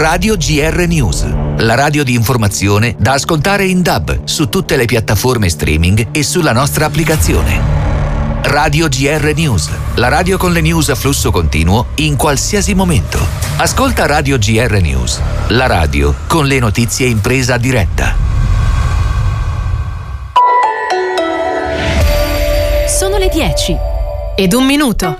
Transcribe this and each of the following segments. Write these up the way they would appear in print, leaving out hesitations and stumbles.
Radio GR News, la radio di informazione da ascoltare in DAB su tutte le piattaforme streaming e sulla nostra applicazione. Radio GR News, la radio con le news a flusso continuo in qualsiasi momento. Ascolta Radio GR News, la radio con le notizie in presa diretta. Sono le 10:01.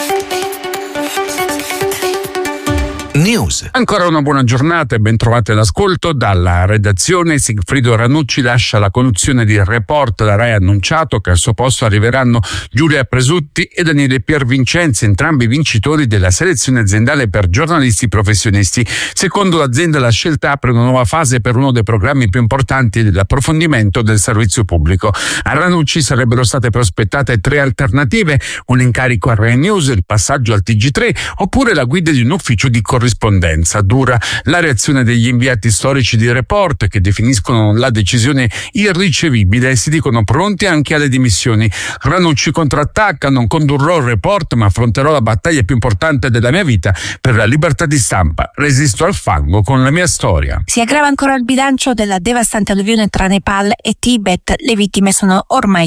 News. Ancora una buona giornata e ben trovati all'ascolto. Dalla redazione Sigfrido Ranucci lascia la conduzione di Report. La Rai ha annunciato che al suo posto arriveranno Giulia Presutti e Daniele Piervincenzi, entrambi vincitori della selezione aziendale per giornalisti professionisti. Secondo l'azienda la scelta apre una nuova fase per uno dei programmi più importanti dell'approfondimento del servizio pubblico. A Ranucci sarebbero state prospettate 3 alternative: un incarico a Rai News, il passaggio al TG3 oppure la guida di un ufficio di corrispondenza. Dura la reazione degli inviati storici di Report, che definiscono la decisione irricevibile e si dicono pronti anche alle dimissioni. Ranucci contrattacca: non condurrò il Report ma affronterò la battaglia più importante della mia vita per la libertà di stampa. Resisto al fango con la mia storia. Si aggrava ancora il bilancio della devastante alluvione tra Nepal e Tibet. Le vittime sono ormai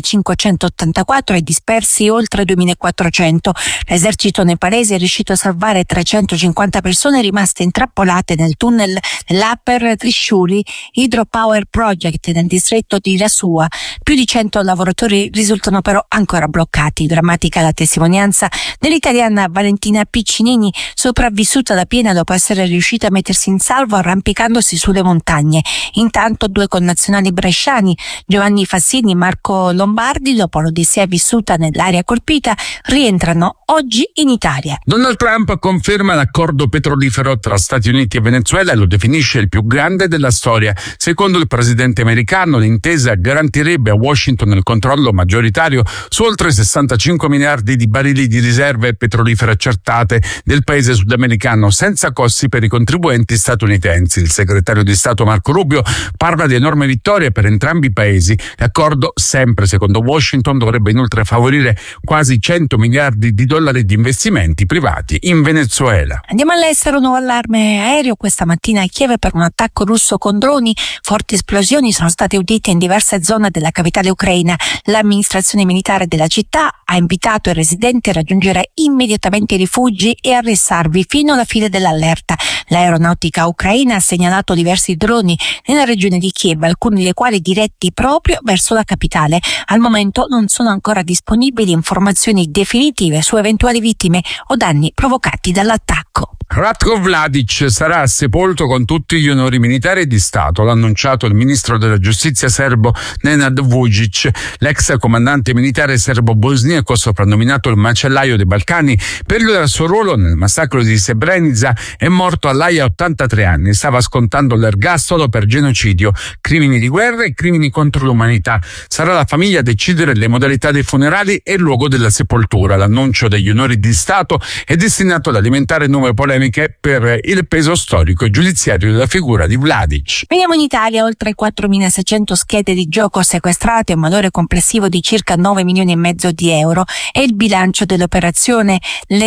584 e dispersi oltre 2400. L'esercito nepalese è riuscito a salvare 350 persone rimaste intrappolate nel tunnel dell'Upper Trishuli Hydropower Project nel distretto di Rasua. Più di 100 lavoratori risultano però ancora bloccati. Drammatica la testimonianza dell'italiana Valentina Piccinini, sopravvissuta da piena dopo essere riuscita a mettersi in salvo arrampicandosi sulle montagne. Intanto 2 connazionali bresciani, Giovanni Fassini e Marco Lombardi, dopo l'odissea vissuta nell'area colpita, rientrano oggi in Italia. Donald Trump conferma l'accordo petrolifero tra Stati Uniti e Venezuela e lo definisce il più grande della storia. Secondo il presidente americano, l'intesa garantirebbe a Washington il controllo maggioritario su oltre 65 miliardi di barili di riserve petrolifere accertate del paese sudamericano, senza costi per i contribuenti statunitensi. Il segretario di Stato Marco Rubio parla di enorme vittoria per entrambi i paesi. L'accordo, sempre secondo Washington, dovrebbe inoltre favorire quasi 100 miliardi di dollari di investimenti privati in Venezuela. Andiamo all'estero. Nuovo allarme aereo questa mattina a Kiev per un attacco russo con droni. Forti esplosioni sono state udite in diverse zone della capitale ucraina. L'amministrazione militare della città ha invitato i residenti a raggiungere immediatamente i rifugi e a restarvi fino alla fine dell'allerta. L'aeronautica ucraina ha segnalato diversi droni nella regione di Kiev, alcuni dei quali diretti proprio verso la capitale. Al momento non sono ancora disponibili informazioni definitive su eventuali vittime o danni provocati dall'attacco. Ratko Mladic sarà sepolto con tutti gli onori militari e di Stato, l'ha annunciato il ministro della giustizia serbo Nenad Vučić. L'ex comandante militare serbo-bosniaco, soprannominato il macellaio dei Balcani per il suo ruolo nel massacro di Srebrenica, è morto all'Aia a 83 anni. Stava scontando l'ergastolo per genocidio, crimini di guerra e crimini contro l'umanità. Sarà la famiglia a decidere le modalità dei funerali e il luogo della sepoltura. L'annuncio degli onori di Stato è destinato ad alimentare nuove polemiche per il peso storico e giudiziario della figura di Mladic. Veniamo in Italia. Oltre 4.600 schede di gioco sequestrate, un valore complessivo di circa 9 milioni e mezzo di euro. È il bilancio dell'operazione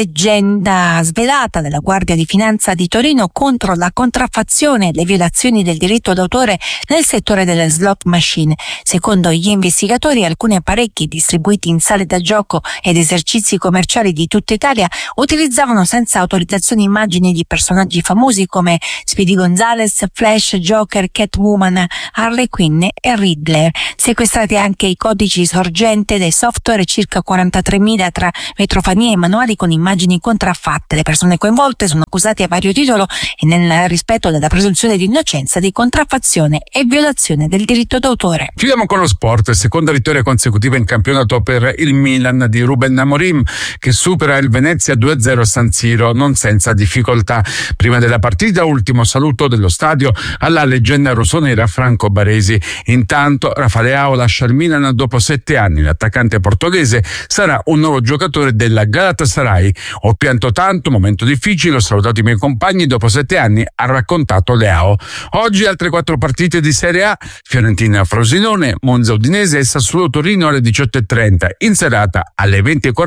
Leggenda svelata della Guardia di Finanza di Torino contro la contraffazione e le violazioni del diritto d'autore nel settore delle slot machine. Secondo gli investigatori, alcuni apparecchi distribuiti in sale da gioco ed esercizi commerciali di tutta Italia utilizzavano senza autorizzazione immagini di personaggi famosi come Speedy Gonzales, Flash, Joker, Catwoman, Harley Quinn e Riddler. Sequestrati anche i codici sorgente dei software, circa 43.000 tra metrofanie e manuali con immagini contraffatte. Le persone coinvolte sono accusate a vario titolo e nel rispetto della presunzione di innocenza di contraffazione e violazione del diritto d'autore. Chiudiamo con lo sport. Seconda vittoria consecutiva in campionato per il Milan di Ruben Amorim, che supera il Venezia 2-0 a San Siro non senza difficoltà. Prima della partita, ultimo saluto dello stadio alla leggenda rossonera Franco Baresi. Intanto Rafa Leao lascia il Milan dopo 7 anni. L'attaccante portoghese sarà un nuovo giocatore della Galatasaray. Ho pianto tanto, momento difficile, ho salutato i miei compagni dopo 7 anni, ha raccontato Leao. Oggi altre 4 partite di Serie A: Fiorentina Frosinone, Monza Udinese e Sassuolo Torino alle 18:30. In serata alle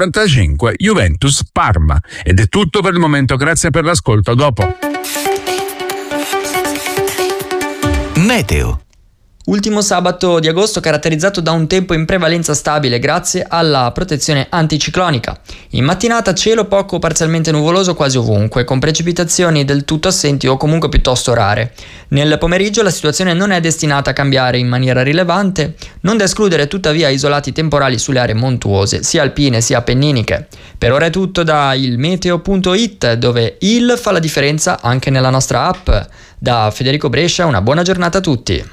20:45 Juventus Parma. Ed è tutto per il momento, grazie per l'ascolto, a dopo. Meteo. Ultimo sabato di agosto caratterizzato da un tempo in prevalenza stabile grazie alla protezione anticiclonica. In mattinata cielo poco parzialmente nuvoloso quasi ovunque, con precipitazioni del tutto assenti o comunque piuttosto rare. Nel pomeriggio la situazione non è destinata a cambiare in maniera rilevante, non da escludere tuttavia isolati temporali sulle aree montuose, sia alpine sia appenniniche. Per ora è tutto da ilmeteo.it, dove il fa la differenza anche nella nostra app. Da Federico Brescia una buona giornata a tutti.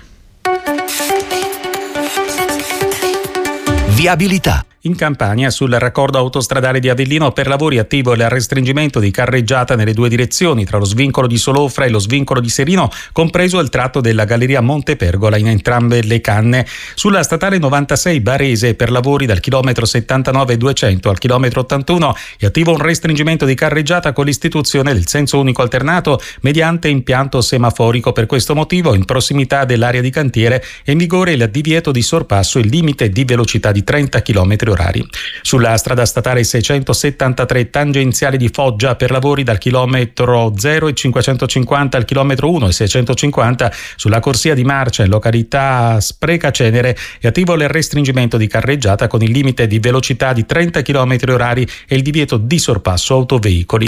Viabilità. In Campania, sul raccordo autostradale di Avellino, per lavori attivo il restringimento di carreggiata nelle due direzioni, tra lo svincolo di Solofra e lo svincolo di Serino, compreso il tratto della galleria Montepergola in entrambe le canne. Sulla statale 96 Barese, per lavori dal chilometro 79,200 al chilometro 81, è attivo un restringimento di carreggiata con l'istituzione del senso unico alternato mediante impianto semaforico. Per questo motivo, in prossimità dell'area di cantiere è in vigore il divieto di sorpasso e il limite di velocità di 30 km orari. Sulla strada statale 673 tangenziale di Foggia, per lavori dal chilometro 0 e 550 al chilometro 1 e 650, sulla corsia di marcia in località Sprecacenere è attivo il restringimento di carreggiata con il limite di velocità di 30 km orari e il divieto di sorpasso autoveicoli.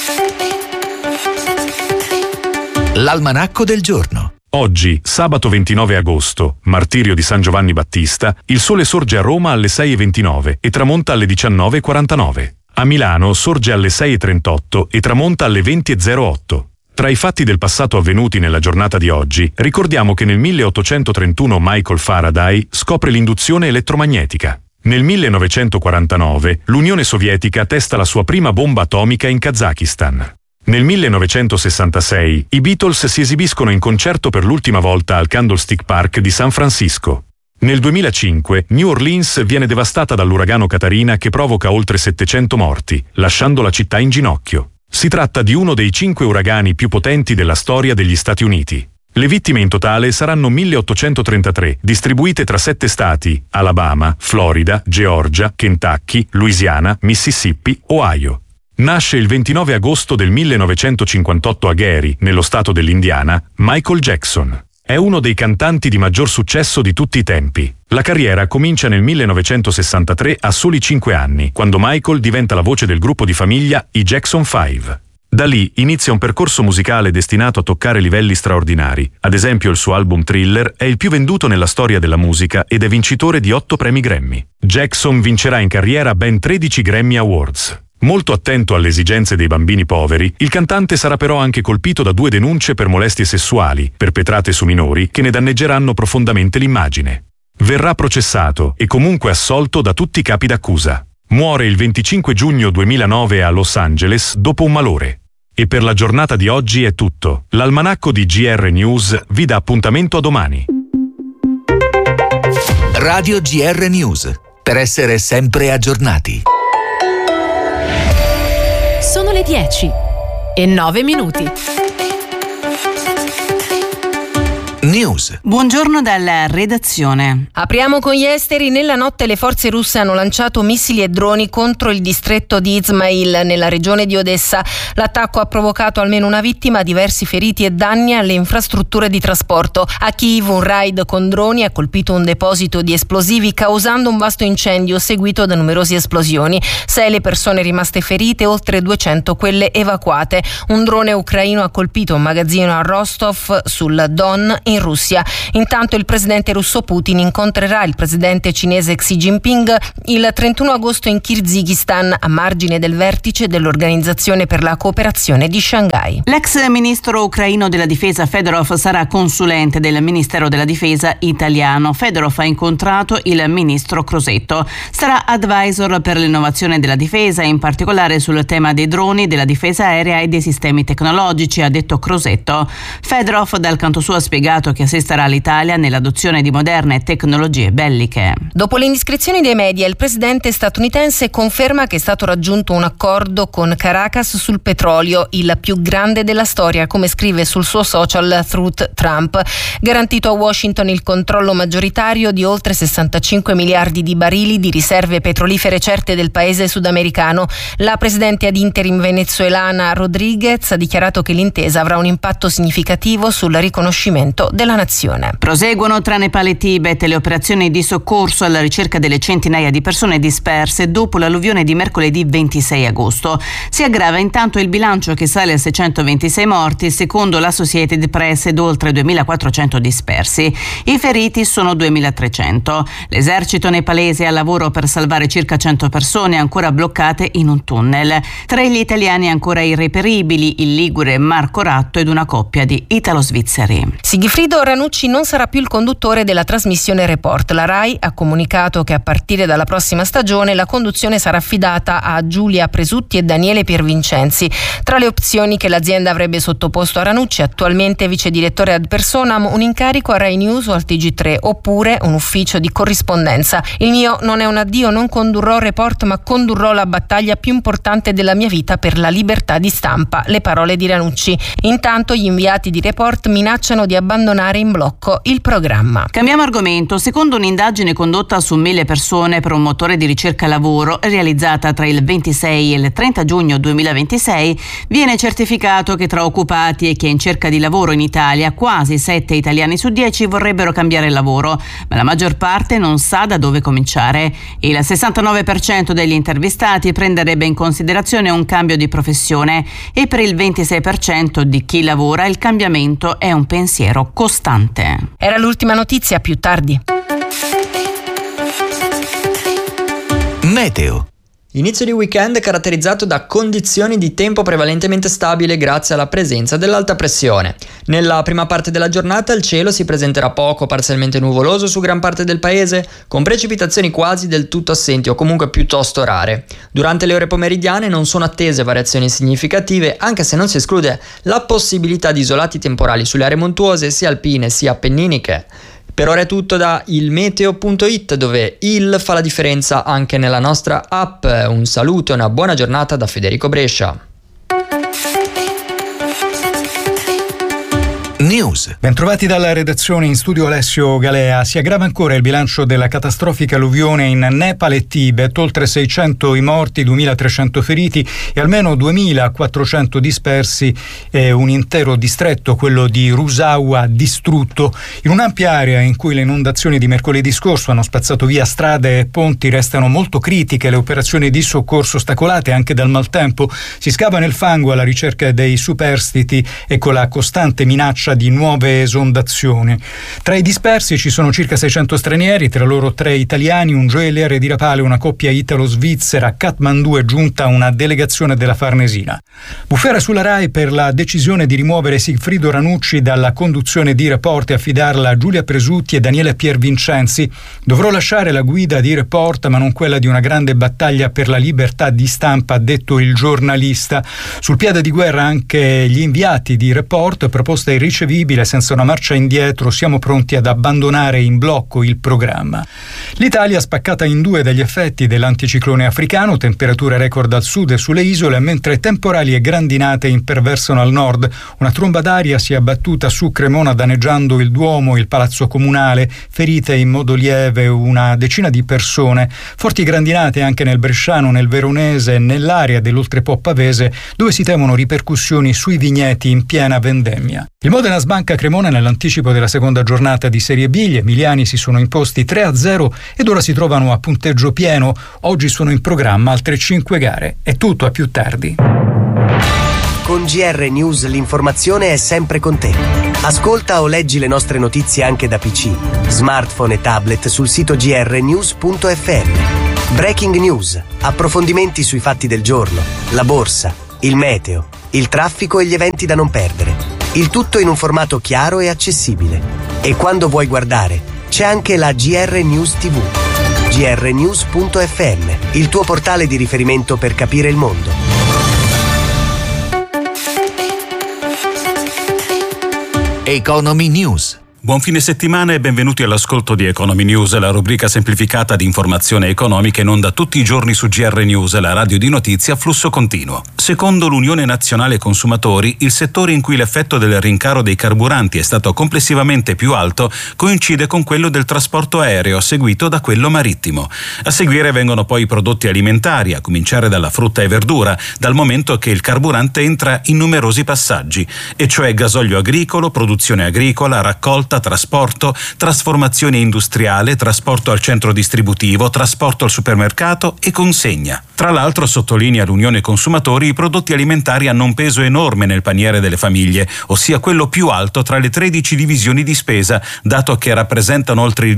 L'almanacco del giorno. Oggi, sabato 29 agosto, martirio di San Giovanni Battista, il sole sorge a Roma alle 6:29 e tramonta alle 19:49. A Milano sorge alle 6:38 e tramonta alle 20:08. Tra i fatti del passato avvenuti nella giornata di oggi, ricordiamo che nel 1831 Michael Faraday scopre l'induzione elettromagnetica. Nel 1949 l'Unione Sovietica testa la sua prima bomba atomica in Kazakistan. Nel 1966 i Beatles si esibiscono in concerto per l'ultima volta al Candlestick Park di San Francisco. Nel 2005 New Orleans viene devastata dall'uragano Katrina che provoca oltre 700 morti, lasciando la città in ginocchio. Si tratta di uno dei 5 uragani più potenti della storia degli Stati Uniti. Le vittime in totale saranno 1833, distribuite tra 7 stati: Alabama, Florida, Georgia, Kentucky, Louisiana, Mississippi, Ohio. Nasce il 29 agosto del 1958 a Gary, nello stato dell'Indiana, Michael Jackson. È uno dei cantanti di maggior successo di tutti i tempi. La carriera comincia nel 1963 a soli 5 anni, quando Michael diventa la voce del gruppo di famiglia i Jackson 5. Da lì inizia un percorso musicale destinato a toccare livelli straordinari. Ad esempio, il suo album Thriller è il più venduto nella storia della musica ed è vincitore di 8 premi Grammy. Jackson vincerà in carriera ben 13 Grammy Awards. Molto attento alle esigenze dei bambini poveri, il cantante sarà però anche colpito da 2 denunce per molestie sessuali, perpetrate su minori, che ne danneggeranno profondamente l'immagine. Verrà processato e comunque assolto da tutti i capi d'accusa. Muore il 25 giugno 2009 a Los Angeles dopo un malore. E per la giornata di oggi è tutto. L'almanacco di GR News vi dà appuntamento a domani. Radio GR News, per essere sempre aggiornati. Sono le 10:09. News. Buongiorno dalla redazione. Apriamo con gli esteri. Nella notte le forze russe hanno lanciato missili e droni contro il distretto di Izmail nella regione di Odessa. L'attacco ha provocato almeno una vittima, diversi feriti e danni alle infrastrutture di trasporto. A Kiev un raid con droni ha colpito un deposito di esplosivi causando un vasto incendio seguito da numerose esplosioni. 6 le persone rimaste ferite, oltre 200 quelle evacuate. Un drone ucraino ha colpito un magazzino a Rostov sul Don in Russia. Intanto il presidente russo Putin incontrerà il presidente cinese Xi Jinping il 31 agosto in Kirghizistan a margine del vertice dell'Organizzazione per la cooperazione di Shanghai. L'ex ministro ucraino della difesa Fedorov sarà consulente del Ministero della Difesa italiano. Fedorov ha incontrato il ministro Crosetto. Sarà advisor per l'innovazione della difesa, in particolare sul tema dei droni, della difesa aerea e dei sistemi tecnologici, ha detto Crosetto. Fedorov dal canto suo ha spiegato che assisterà l'Italia nell'adozione di moderne tecnologie belliche. Dopo le indiscrezioni dei media, il presidente statunitense conferma che è stato raggiunto un accordo con Caracas sul petrolio, il più grande della storia, come scrive sul suo social Truth Trump. Garantito a Washington il controllo maggioritario di oltre 65 miliardi di barili di riserve petrolifere certe del paese sudamericano. La presidente ad interim venezuelana Rodriguez ha dichiarato che l'intesa avrà un impatto significativo sul riconoscimento resto della nazione. Proseguono tra Nepal e Tibet le operazioni di soccorso alla ricerca delle centinaia di persone disperse dopo l'alluvione di mercoledì 26 agosto. Si aggrava intanto il bilancio che sale a 626 morti, secondo l'Associated Press, ed oltre 2.400 dispersi. I feriti sono 2.300. L'esercito nepalese è al lavoro per salvare circa 100 persone ancora bloccate in un tunnel. Tra gli italiani ancora irreperibili il ligure Marco Ratto ed una coppia di italo-svizzeri. Sigfrido Ranucci non sarà più il conduttore della trasmissione Report. La RAI ha comunicato che a partire dalla prossima stagione la conduzione sarà affidata a Giulia Presutti e Daniele Piervincenzi. Tra le opzioni che l'azienda avrebbe sottoposto a Ranucci, attualmente vice direttore ad personam, un incarico a Rai News o al TG3, oppure un ufficio di corrispondenza. Il mio non è un addio, non condurrò Report, ma condurrò la battaglia più importante della mia vita per la libertà di stampa. Le parole di Ranucci. Intanto gli inviati di Report minacciano di abbandonare in blocco il programma. Cambiamo argomento. Secondo un'indagine condotta su 1.000 persone per un motore di ricerca lavoro realizzata tra il 26 e il 30 giugno 2026, viene certificato che tra occupati e chi è in cerca di lavoro in Italia quasi 7 italiani su 10 vorrebbero cambiare lavoro, ma la maggior parte non sa da dove cominciare. Il 69% degli intervistati prenderebbe in considerazione un cambio di professione e per il 26% di chi lavora il cambiamento è un pensiero costante. Era l'ultima notizia, più tardi. Meteo. Inizio di weekend caratterizzato da condizioni di tempo prevalentemente stabile grazie alla presenza dell'alta pressione. Nella prima parte della giornata il cielo si presenterà poco parzialmente nuvoloso su gran parte del paese, con precipitazioni quasi del tutto assenti o comunque piuttosto rare. Durante le ore pomeridiane non sono attese variazioni significative, anche se non si esclude la possibilità di isolati temporali sulle aree montuose sia alpine sia appenniniche. Per ora è tutto da ilmeteo.it, dove il fa la differenza anche nella nostra app. Un saluto e una buona giornata da Federico Brescia. News. Bentrovati dalla redazione, in studio Alessio Galea. Si aggrava ancora il bilancio della catastrofica alluvione in Nepal e Tibet, oltre 600 i morti, 2.300 feriti e almeno 2.400 dispersi, un intero distretto, quello di Rusawa, distrutto. In un'ampia area in cui le inondazioni di mercoledì scorso hanno spazzato via strade e ponti restano molto critiche, le operazioni di soccorso ostacolate anche dal maltempo. Si scava nel fango alla ricerca dei superstiti e con la costante minaccia di nuove esondazioni. Tra i dispersi ci sono circa 600 stranieri, tra loro 3 italiani, un gioielliere di Rapale, una coppia italo-svizzera. A Kathmandu è giunta una delegazione della Farnesina. Bufera sulla RAI per la decisione di rimuovere Sigfrido Ranucci dalla conduzione di Report e affidarla a Giulia Presutti e Daniele Piervincenzi. Dovrò lasciare la guida di Report, ma non quella di una grande battaglia per la libertà di stampa, ha detto il giornalista. Sul piede di guerra anche gli inviati di Report, proposta irricevibile, senza una marcia indietro, siamo pronti ad abbandonare in blocco il programma. L'Italia spaccata in due dagli effetti dell'anticiclone africano, temperature record al sud e sulle isole, mentre temporali e grandinate imperversano al nord. Una tromba d'aria si è abbattuta su Cremona danneggiando il Duomo, il Palazzo Comunale, ferite in modo lieve una decina di persone. Forti grandinate anche nel Bresciano, nel Veronese e nell'area dell'Oltrepo Pavese, dove si temono ripercussioni sui vigneti in piena vendemmia. Il Modena sbanca Cremona nell'anticipo della seconda giornata di Serie B. Gli emiliani si sono imposti 3-0 ed ora si trovano a punteggio pieno. Oggi sono in programma altre 5 gare. È tutto, a più tardi. Con GR News l'informazione è sempre con te. Ascolta o leggi le nostre notizie anche da PC, smartphone e tablet sul sito grnews.fm. Breaking news, approfondimenti sui fatti del giorno, la borsa, il meteo, il traffico e gli eventi da non perdere. Il tutto in un formato chiaro e accessibile. E quando vuoi guardare, c'è anche la GR News TV. grnews.fm, il tuo portale di riferimento per capire il mondo. Economy News. Buon fine settimana e benvenuti all'ascolto di Economy News, la rubrica semplificata di informazione economica in onda tutti i giorni su GR News, la radio di notizie a flusso continuo. Secondo l'Unione Nazionale Consumatori, il settore in cui l'effetto del rincaro dei carburanti è stato complessivamente più alto coincide con quello del trasporto aereo, seguito da quello marittimo. A seguire vengono poi i prodotti alimentari, a cominciare dalla frutta e verdura, dal momento che il carburante entra in numerosi passaggi, e cioè gasolio agricolo, produzione agricola, raccolta, trasporto, trasformazione industriale, trasporto al centro distributivo, trasporto al supermercato e consegna. Tra l'altro, sottolinea l'Unione Consumatori, i prodotti alimentari hanno un peso enorme nel paniere delle famiglie, ossia quello più alto tra le 13 divisioni di spesa, dato che rappresentano oltre il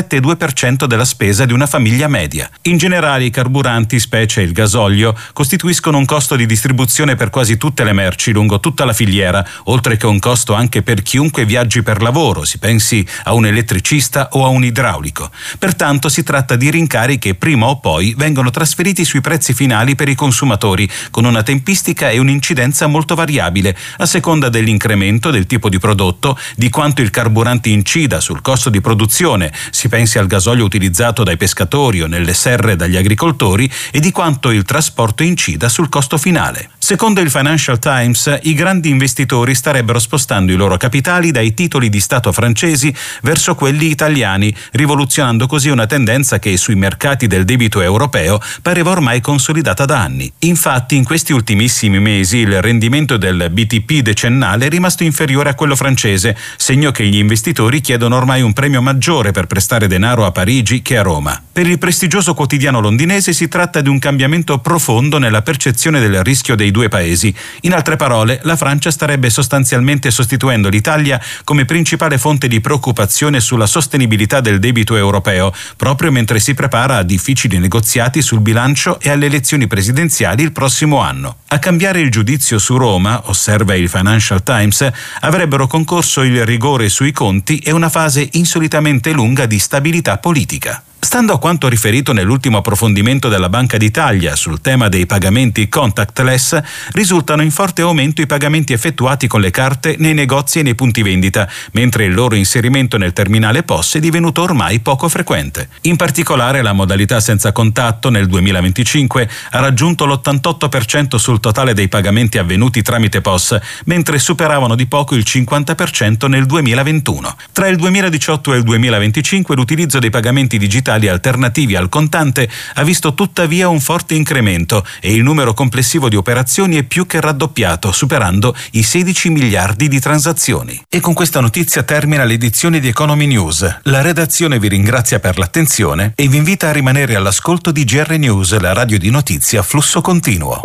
17,2% della spesa di una famiglia media. In generale, i carburanti, specie il gasolio, costituiscono un costo di distribuzione per quasi tutte le merci lungo tutta la filiera, oltre che un costo anche per chiunque viaggi per lavoro, si pensi a un elettricista o a un idraulico. Pertanto si tratta di rincari che prima o poi vengono trasferiti sui prezzi finali per i consumatori, con una tempistica e un'incidenza molto variabile, a seconda dell'incremento del tipo di prodotto, di quanto il carburante incida sul costo di produzione, si pensi al gasolio utilizzato dai pescatori o nelle serre dagli agricoltori, e di quanto il trasporto incida sul costo finale. Secondo il Financial Times, i grandi investitori starebbero spostando i loro capitali dai titoli di Stato francesi verso quelli italiani, rivoluzionando così una tendenza che sui mercati del debito europeo pareva ormai consolidata da anni. Infatti, in questi ultimissimi mesi il rendimento del BTP decennale è rimasto inferiore a quello francese, segno che gli investitori chiedono ormai un premio maggiore per prestare denaro a Parigi che a Roma. Per il prestigioso quotidiano londinese si tratta di un cambiamento profondo nella percezione del rischio dei due paesi. In altre parole, la Francia starebbe sostanzialmente sostituendo l'Italia come principale fonte di preoccupazione sulla sostenibilità del debito europeo, proprio mentre si prepara a difficili negoziati sul bilancio e alle elezioni presidenziali il prossimo anno. A cambiare il giudizio su Roma, osserva il Financial Times, avrebbero concorso il rigore sui conti e una fase insolitamente lunga di stabilità politica. Stando a quanto riferito nell'ultimo approfondimento della Banca d'Italia sul tema dei pagamenti contactless, risultano in forte aumento i pagamenti effettuati con le carte nei negozi e nei punti vendita, mentre il loro inserimento nel terminale POS è divenuto ormai poco frequente. In particolare, la modalità senza contatto nel 2025 ha raggiunto l'88% sul totale dei pagamenti avvenuti tramite POS, mentre superavano di poco il 50% nel 2021. Tra il 2018 e il 2025 l'utilizzo dei pagamenti digitali alternativi al contante ha visto tuttavia un forte incremento e il numero complessivo di operazioni è più che raddoppiato, superando i 16 miliardi di transazioni. E con questa notizia termina l'edizione di Economy News. La redazione vi ringrazia per l'attenzione e vi invita a rimanere all'ascolto di GR News, la radio di notizie a flusso continuo.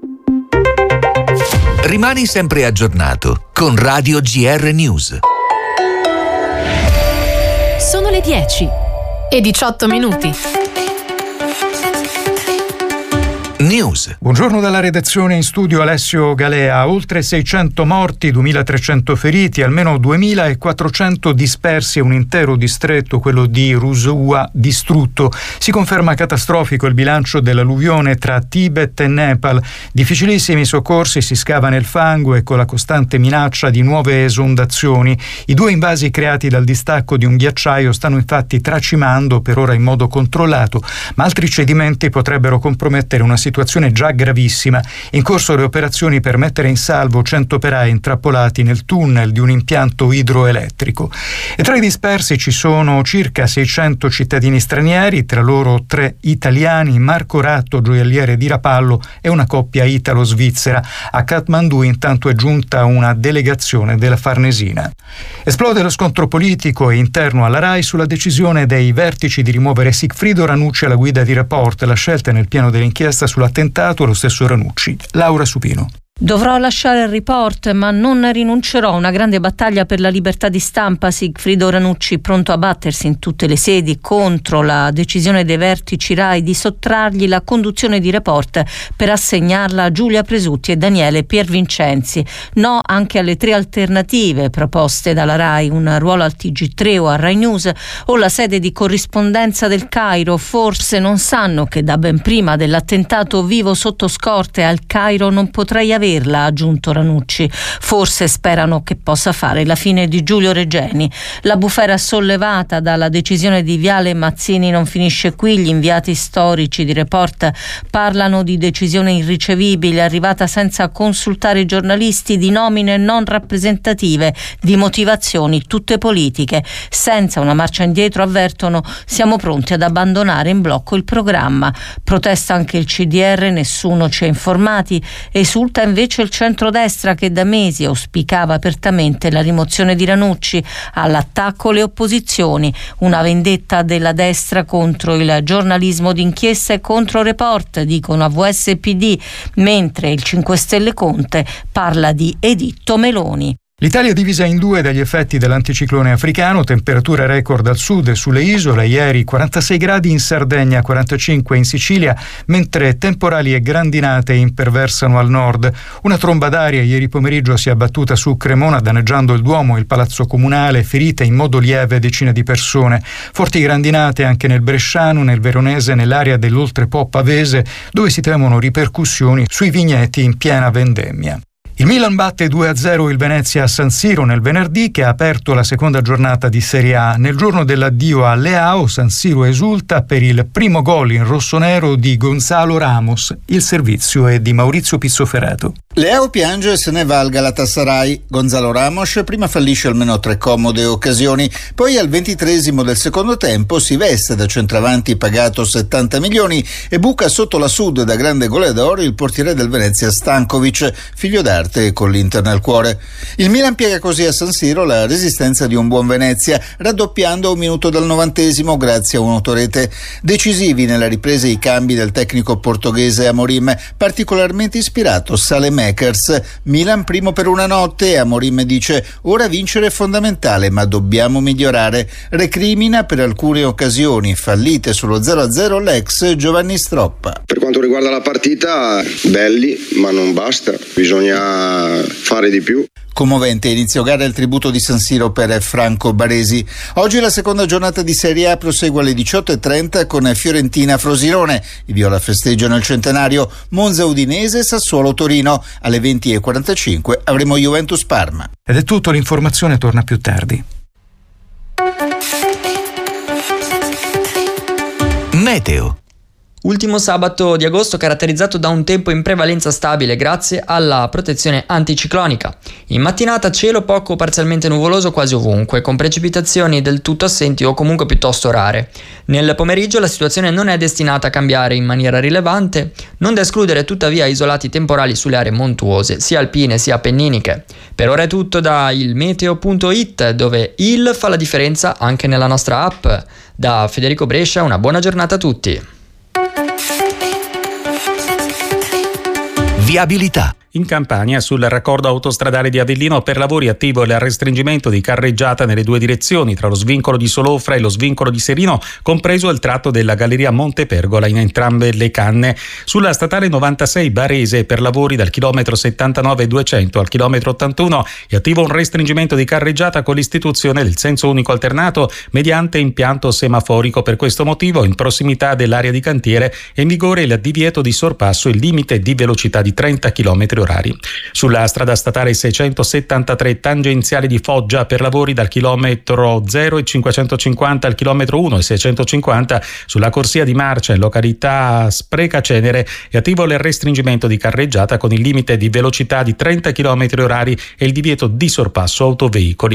Rimani sempre aggiornato con Radio GR News. Sono le 10 e 18 minuti. News. Buongiorno dalla redazione, in studio Alessio Galea. Oltre 600 morti, 2.300 feriti, almeno 2.400 dispersi e un intero distretto, quello di Rusua, distrutto. Si conferma catastrofico il bilancio dell'alluvione tra Tibet e Nepal. Difficilissimi soccorsi, si scava nel fango e con la costante minaccia di nuove esondazioni. I due invasi creati dal distacco di un ghiacciaio stanno infatti tracimando, per ora in modo controllato, ma altri cedimenti potrebbero compromettere una situazione già gravissima. In corso le operazioni per mettere in salvo 100 operai intrappolati nel tunnel di un impianto idroelettrico. E tra i dispersi ci sono circa 600 cittadini stranieri, tra loro 3 italiani, Marco Ratto, gioielliere di Rapallo, e una coppia italo-svizzera. A Kathmandu intanto è giunta una delegazione della Farnesina. Esplode lo scontro politico e interno alla RAI sulla decisione dei vertici di rimuovere Sigfrido Ranucci alla guida di Report. La scelta è nel piano dell'inchiesta sull'attentato allo stesso Ranucci. Laura Supino. Dovrò lasciare il Report, ma non rinuncerò. Una grande battaglia per la libertà di stampa. Sigfrido Ranucci pronto a battersi in tutte le sedi contro la decisione dei vertici RAI di sottrargli la conduzione di Report per assegnarla a Giulia Presutti e Daniele Piervincenzi. No anche alle 3 alternative proposte dalla RAI: un ruolo al TG3 o a Rai News o la sede di corrispondenza del Cairo. Forse non sanno che da ben prima dell'attentato vivo sotto scorte al Cairo non potrei avere averla, ha aggiunto Ranucci. Forse sperano che possa fare la fine di Giulio Regeni. La bufera sollevata dalla decisione di Viale Mazzini non finisce qui. Gli inviati storici di Report parlano di decisione irricevibile, arrivata senza consultare i giornalisti, di nomine non rappresentative, di motivazioni tutte politiche. Senza una marcia indietro, avvertono, siamo pronti ad abbandonare in blocco il programma. Protesta anche il CDR, nessuno ci ha informati. Esulta invece il centrodestra, che da mesi auspicava apertamente la rimozione di Ranucci. All'attacco le opposizioni, una vendetta della destra contro il giornalismo d'inchiesta e contro Report, dicono a VSPD, mentre il 5 Stelle Conte parla di editto Meloni. L'Italia è divisa in due dagli effetti dell'anticiclone africano, temperature record al sud e sulle isole, ieri 46 gradi in Sardegna, 45 in Sicilia, mentre temporali e grandinate imperversano al nord. Una tromba d'aria ieri pomeriggio si è abbattuta su Cremona, danneggiando il Duomo e il Palazzo Comunale, ferite in modo lieve decine di persone. Forti grandinate anche nel Bresciano, nel Veronese, nell'area dell'Oltrepo pavese, dove si temono ripercussioni sui vigneti in piena vendemmia. Il Milan batte 2-0 il Venezia a San Siro nel venerdì, che ha aperto la seconda giornata di Serie A. Nel giorno dell'addio a Leao, San Siro esulta per il primo gol in rossonero di Gonzalo Ramos. Il servizio è di Maurizio Pizzoferato. Leao piange e se ne va al Galatasaray. Gonzalo Ramos prima fallisce almeno 3 comode occasioni, poi al 23esimo del secondo tempo si veste da centravanti pagato 70 milioni e buca sotto la Sud da grande goleador il portiere del Venezia Stankovic, figlio d'arte con l'Inter nel cuore. Il Milan piega così a San Siro la resistenza di un buon Venezia, raddoppiando a un minuto dal 90esimo grazie a un autorete. Decisivi nella ripresa i cambi del tecnico portoghese Amorim, particolarmente ispirato Saelemaekers. Milan primo per una notte e Amorim dice: ora vincere è fondamentale, ma dobbiamo migliorare. Recrimina per alcune occasioni fallite sullo 0-0 l'ex Giovanni Stroppa. Per quanto riguarda la partita, belli, ma non basta, bisogna fare di più. Commovente inizio gara il tributo di San Siro per Franco Baresi. Oggi la seconda giornata di Serie A prosegue alle 18:30 con Fiorentina-Frosinone. I viola festeggiano il centenario. Monza-Udinese, Sassuolo-Torino. Alle 20:45 avremo Juventus-Parma. Ed è tutto, l'informazione torna più tardi. Meteo. Ultimo sabato di agosto caratterizzato da un tempo in prevalenza stabile grazie alla protezione anticiclonica. In mattinata cielo poco o parzialmente nuvoloso quasi ovunque, con precipitazioni del tutto assenti o comunque piuttosto rare. Nel pomeriggio la situazione non è destinata a cambiare in maniera rilevante, non da escludere tuttavia isolati temporali sulle aree montuose, sia alpine sia appenniniche. Per ora è tutto da ilmeteo.it, dove il fa la differenza anche nella nostra app. Da Federico Brescia una buona giornata a tutti. Viabilità. In Campania, sul raccordo autostradale di Avellino, per lavori attivo il restringimento di carreggiata nelle due direzioni tra lo svincolo di Solofra e lo svincolo di Serino, compreso il tratto della galleria Montepergola in entrambe le canne. Sulla statale 96 Barese, per lavori dal chilometro 79,200 al chilometro 81, è attivo un restringimento di carreggiata con l'istituzione del senso unico alternato mediante impianto semaforico. Per questo motivo, in prossimità dell'area di cantiere è in vigore il divieto di sorpasso e il limite di velocità di 30 km orari. Sulla strada statale 673 tangenziale di Foggia, per lavori dal chilometro 0 e 550 al chilometro 1 e 650, sulla corsia di marcia in località Sprecacenere è attivo il restringimento di carreggiata con il limite di velocità di 30 km orari e il divieto di sorpasso autoveicoli.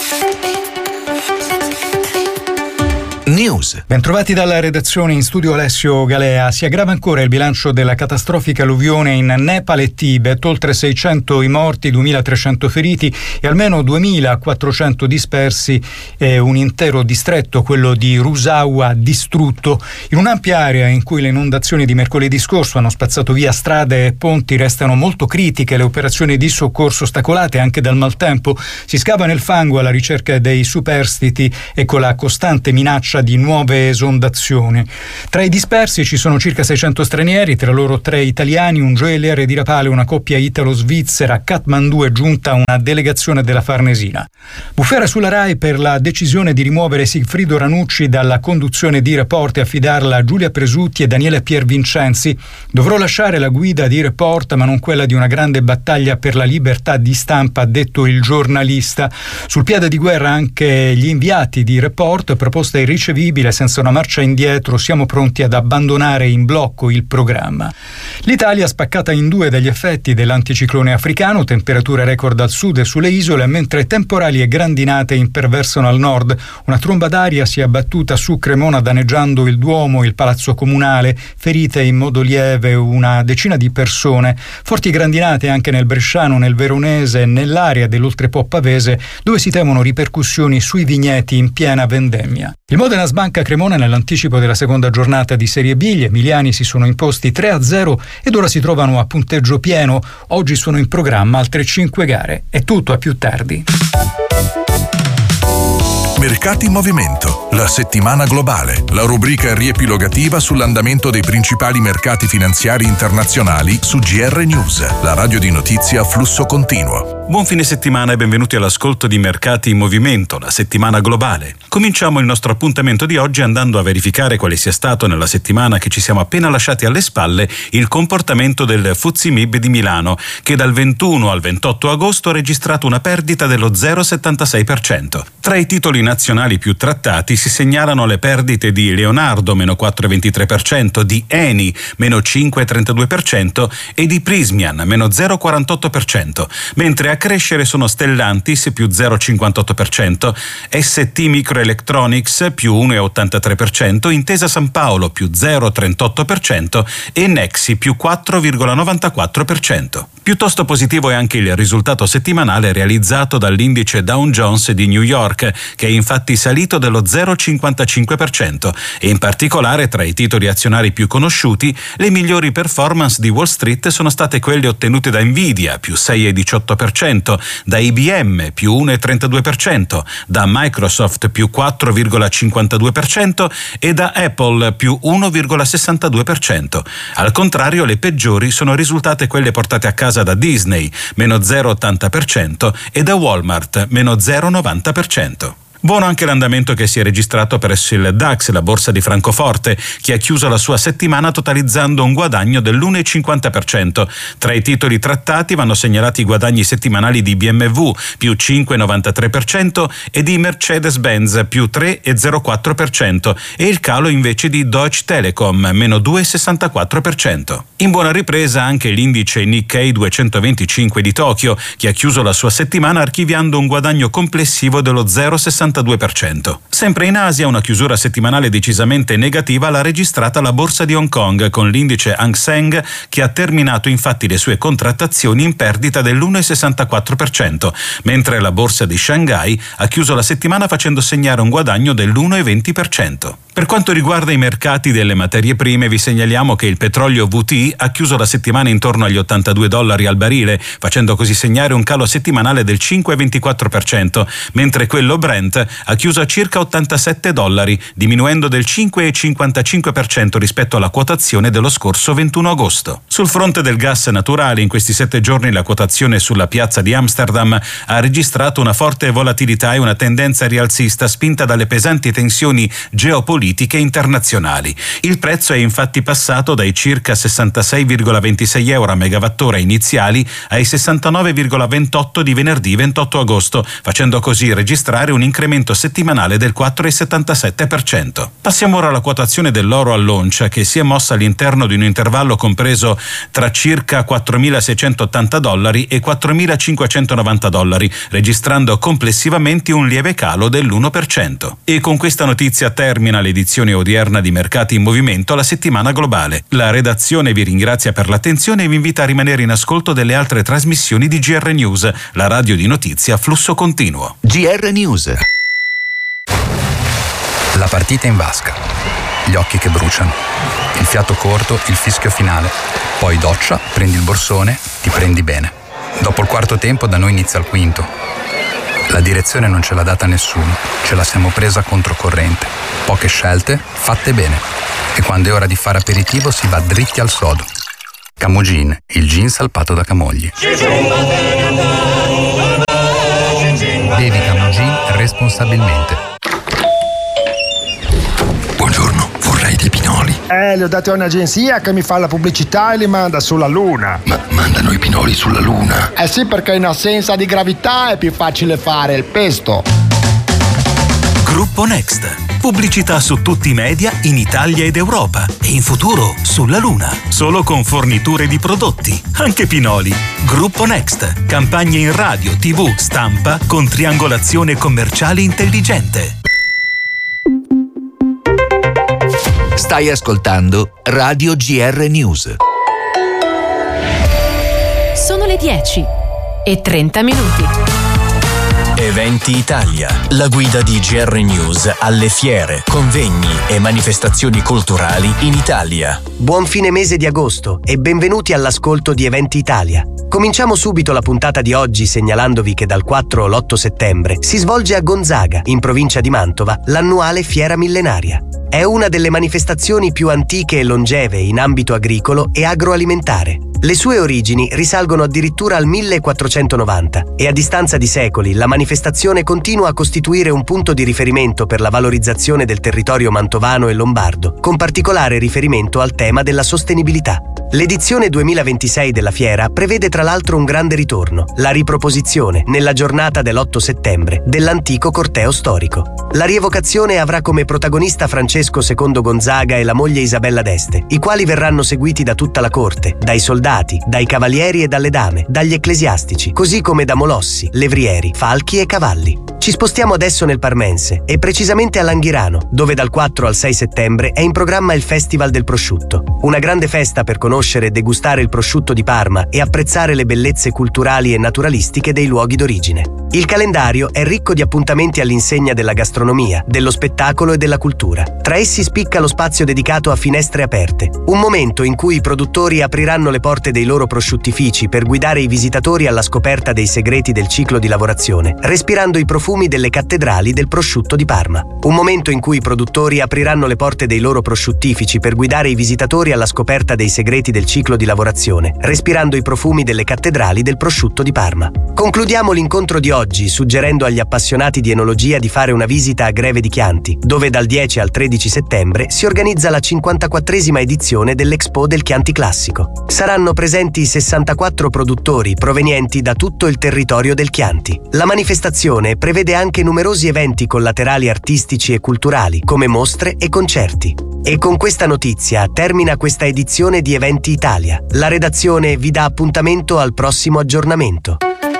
News. Bentrovati dalla redazione, in studio Alessio Galea. Si aggrava ancora il bilancio della catastrofica alluvione in Nepal e Tibet, oltre 600 i morti, 2.300 feriti e almeno 2.400 dispersi, un intero distretto, quello di Rusawa, distrutto. In un'ampia area in cui le inondazioni di mercoledì scorso hanno spazzato via strade e ponti, restano molto critiche le operazioni di soccorso, ostacolate anche dal maltempo. Si scava nel fango alla ricerca dei superstiti e con la costante minaccia parla di nuove esondazioni. Tra i dispersi ci sono circa 600 stranieri, tra loro 3 italiani, un gioielliere di Rapale, una coppia italo-svizzera. A Kathmandu è giunta una delegazione della Farnesina. Bufera sulla Rai per la decisione di rimuovere Sigfrido Ranucci dalla conduzione di Report e affidarla a Giulia Presutti e Daniele Piervincenzi. Dovrò lasciare la guida di Report, ma non quella di una grande battaglia per la libertà di stampa, ha detto il giornalista. Sul piede di guerra anche gli inviati di Report, proposta irricevibile, senza una marcia indietro, siamo pronti ad abbandonare in blocco il programma. L'Italia spaccata in due dagli effetti dell'anticiclone africano, temperature record al sud e sulle isole, mentre temporali e grandinate imperversano al nord. Una tromba d'aria si è abbattuta su Cremona danneggiando il Duomo, il Palazzo Comunale, ferite in modo lieve una decina di persone. Forti grandinate anche nel Bresciano, nel Veronese e nell'area dell'Oltrepo Pavese, dove si temono ripercussioni sui vigneti in piena vendemmia. Il Modena sbanca Cremona nell'anticipo della seconda giornata di Serie B. Gli emiliani si sono imposti 3-0 ed ora si trovano a punteggio pieno. Oggi sono in programma altre 5 gare. È tutto, a più tardi. Mercati in movimento, la settimana globale, la rubrica riepilogativa sull'andamento dei principali mercati finanziari internazionali su GR News, la radio di notizia a flusso continuo. Buon fine settimana e benvenuti all'ascolto di Mercati in movimento, la settimana globale. Cominciamo il nostro appuntamento di oggi andando a verificare quale sia stato nella settimana che ci siamo appena lasciati alle spalle il comportamento del FTSE MIB di Milano, che dal 21 al 28 agosto ha registrato una perdita dello 0,76%. Tra i titoli nazionali più trattati si segnalano le perdite di Leonardo meno 4,23%, di Eni meno 5,32% e di Prysmian meno 0,48%, mentre a crescere sono Stellantis più 0,58%, ST Microelectronics più 1,83%, Intesa San Paolo più 0,38% e Nexi più 4,94%. Piuttosto positivo è anche il risultato settimanale realizzato dall'indice Dow Jones di New York, che è infatti salito dello 0,55% e in particolare tra i titoli azionari più conosciuti le migliori performance di Wall Street sono state quelle ottenute da Nvidia più 6,18%, da IBM più 1,32%, da Microsoft più 4,52% e da Apple più 1,62%. Al contrario, le peggiori sono risultate quelle portate a casa da Disney meno 0,80% e da Walmart meno 0,90%. Buono anche l'andamento che si è registrato presso il DAX, la borsa di Francoforte, che ha chiuso la sua settimana totalizzando un guadagno dell'1,50%. Tra i titoli trattati vanno segnalati i guadagni settimanali di BMW più 5,93% e di Mercedes-Benz più 3,04% e il calo invece di Deutsche Telekom meno 2,64%. In buona ripresa anche l'indice Nikkei 225 di Tokyo, che ha chiuso la sua settimana archiviando un guadagno complessivo dello 0,62%. Sempre in Asia una chiusura settimanale decisamente negativa l'ha registrata la borsa di Hong Kong, con l'indice Hang Seng che ha terminato infatti le sue contrattazioni in perdita dell'1,64%, mentre la borsa di Shanghai ha chiuso la settimana facendo segnare un guadagno dell'1,20%. Per quanto riguarda i mercati delle materie prime, vi segnaliamo che il petrolio WTI ha chiuso la settimana intorno agli $82 al barile, facendo così segnare un calo settimanale del 5,24%, mentre quello Brent ha chiuso a circa $87, diminuendo del 5,55% rispetto alla quotazione dello scorso 21 agosto. Sul fronte del gas naturale, in questi 7 giorni la quotazione sulla piazza di Amsterdam ha registrato una forte volatilità e una tendenza rialzista spinta dalle pesanti tensioni geopolitiche internazionali. Il prezzo è infatti passato dai circa 66,26 euro a megawattora iniziali ai 69,28 di venerdì 28 agosto, facendo così registrare un incremento settimanale del 4,77%. Passiamo ora alla quotazione dell'oro al launch, che si è mossa all'interno di un intervallo compreso tra circa $4.680 e $4.590, registrando complessivamente un lieve calo dell'1%. E con questa notizia termina l'edizione odierna di Mercati in Movimento, la settimana globale. La redazione vi ringrazia per l'attenzione e vi invita a rimanere in ascolto delle altre trasmissioni di GR News, la radio di notizia a flusso continuo. GR News. La partita in vasca, gli occhi che bruciano, il fiato corto, il fischio finale, poi doccia, prendi il borsone, ti prendi bene. Dopo il quarto tempo da noi inizia il quinto. La direzione non ce l'ha data nessuno, ce la siamo presa controcorrente. Poche scelte, fatte bene. E quando è ora di fare aperitivo si va dritti al sodo. Camogin, il gin salpato da Camogli. Bevi Camogin responsabilmente. Buongiorno, vorrei dei pinoli. Li ho dati a un'agenzia che mi fa la pubblicità e li manda sulla Luna. Ma mandano i pinoli sulla Luna? Eh sì, perché in assenza di gravità è più facile fare il pesto. Gruppo Next. Pubblicità su tutti i media in Italia ed Europa e in futuro sulla Luna. Solo con forniture di prodotti, anche pinoli. Gruppo Next. Campagne in radio, TV, stampa con triangolazione commerciale intelligente. Stai ascoltando Radio GR News. Sono le 10:30. Eventi Italia, la guida di GR News alle fiere, convegni e manifestazioni culturali in Italia. Buon fine mese di agosto e benvenuti all'ascolto di Eventi Italia. Cominciamo subito la puntata di oggi segnalandovi che dal 4 all'8 settembre si svolge a Gonzaga, in provincia di Mantova, l'annuale Fiera Millenaria. È una delle manifestazioni più antiche e longeve in ambito agricolo e agroalimentare. Le sue origini risalgono addirittura al 1490 e a distanza di secoli la manifestazione continua a costituire un punto di riferimento per la valorizzazione del territorio mantovano e lombardo, con particolare riferimento al tema della sostenibilità. L'edizione 2026 della fiera prevede tra l'altro un grande ritorno, la riproposizione, nella giornata dell'8 settembre, dell'antico corteo storico. La rievocazione avrà come protagonista Francesco II Gonzaga e la moglie Isabella d'Este, i quali verranno seguiti da tutta la corte, dai soldati, dai cavalieri e dalle dame, dagli ecclesiastici, così come da molossi, levrieri, falchi e cavalli. Ci spostiamo adesso nel Parmense e precisamente a Langhirano, dove dal 4 al 6 settembre è in programma il Festival del Prosciutto, una grande festa per conoscere e degustare il prosciutto di Parma e apprezzare le bellezze culturali e naturalistiche dei luoghi d'origine. Il calendario è ricco di appuntamenti all'insegna della gastronomia, dello spettacolo e della cultura. Tra essi spicca lo spazio dedicato a Finestre Aperte, un momento in cui i produttori apriranno le porte dei loro prosciuttifici per guidare i visitatori alla scoperta dei segreti del ciclo di lavorazione, respirando i profumi delle cattedrali del prosciutto di Parma. Un momento in cui i produttori apriranno le porte dei loro prosciuttifici per guidare i visitatori alla scoperta dei segreti del ciclo di lavorazione, respirando i profumi delle cattedrali del prosciutto di Parma. Concludiamo l'incontro di oggi suggerendo agli appassionati di enologia di fare una visita a Greve di Chianti, dove dal 10 al 13 settembre si organizza la 54esima edizione dell'Expo del Chianti Classico. Saranno presenti 64 produttori provenienti da tutto il territorio del Chianti. La manifestazione prevede anche numerosi eventi collaterali artistici e culturali, come mostre e concerti. E con questa notizia termina questa edizione di Eventi Italia. La redazione vi dà appuntamento al prossimo aggiornamento.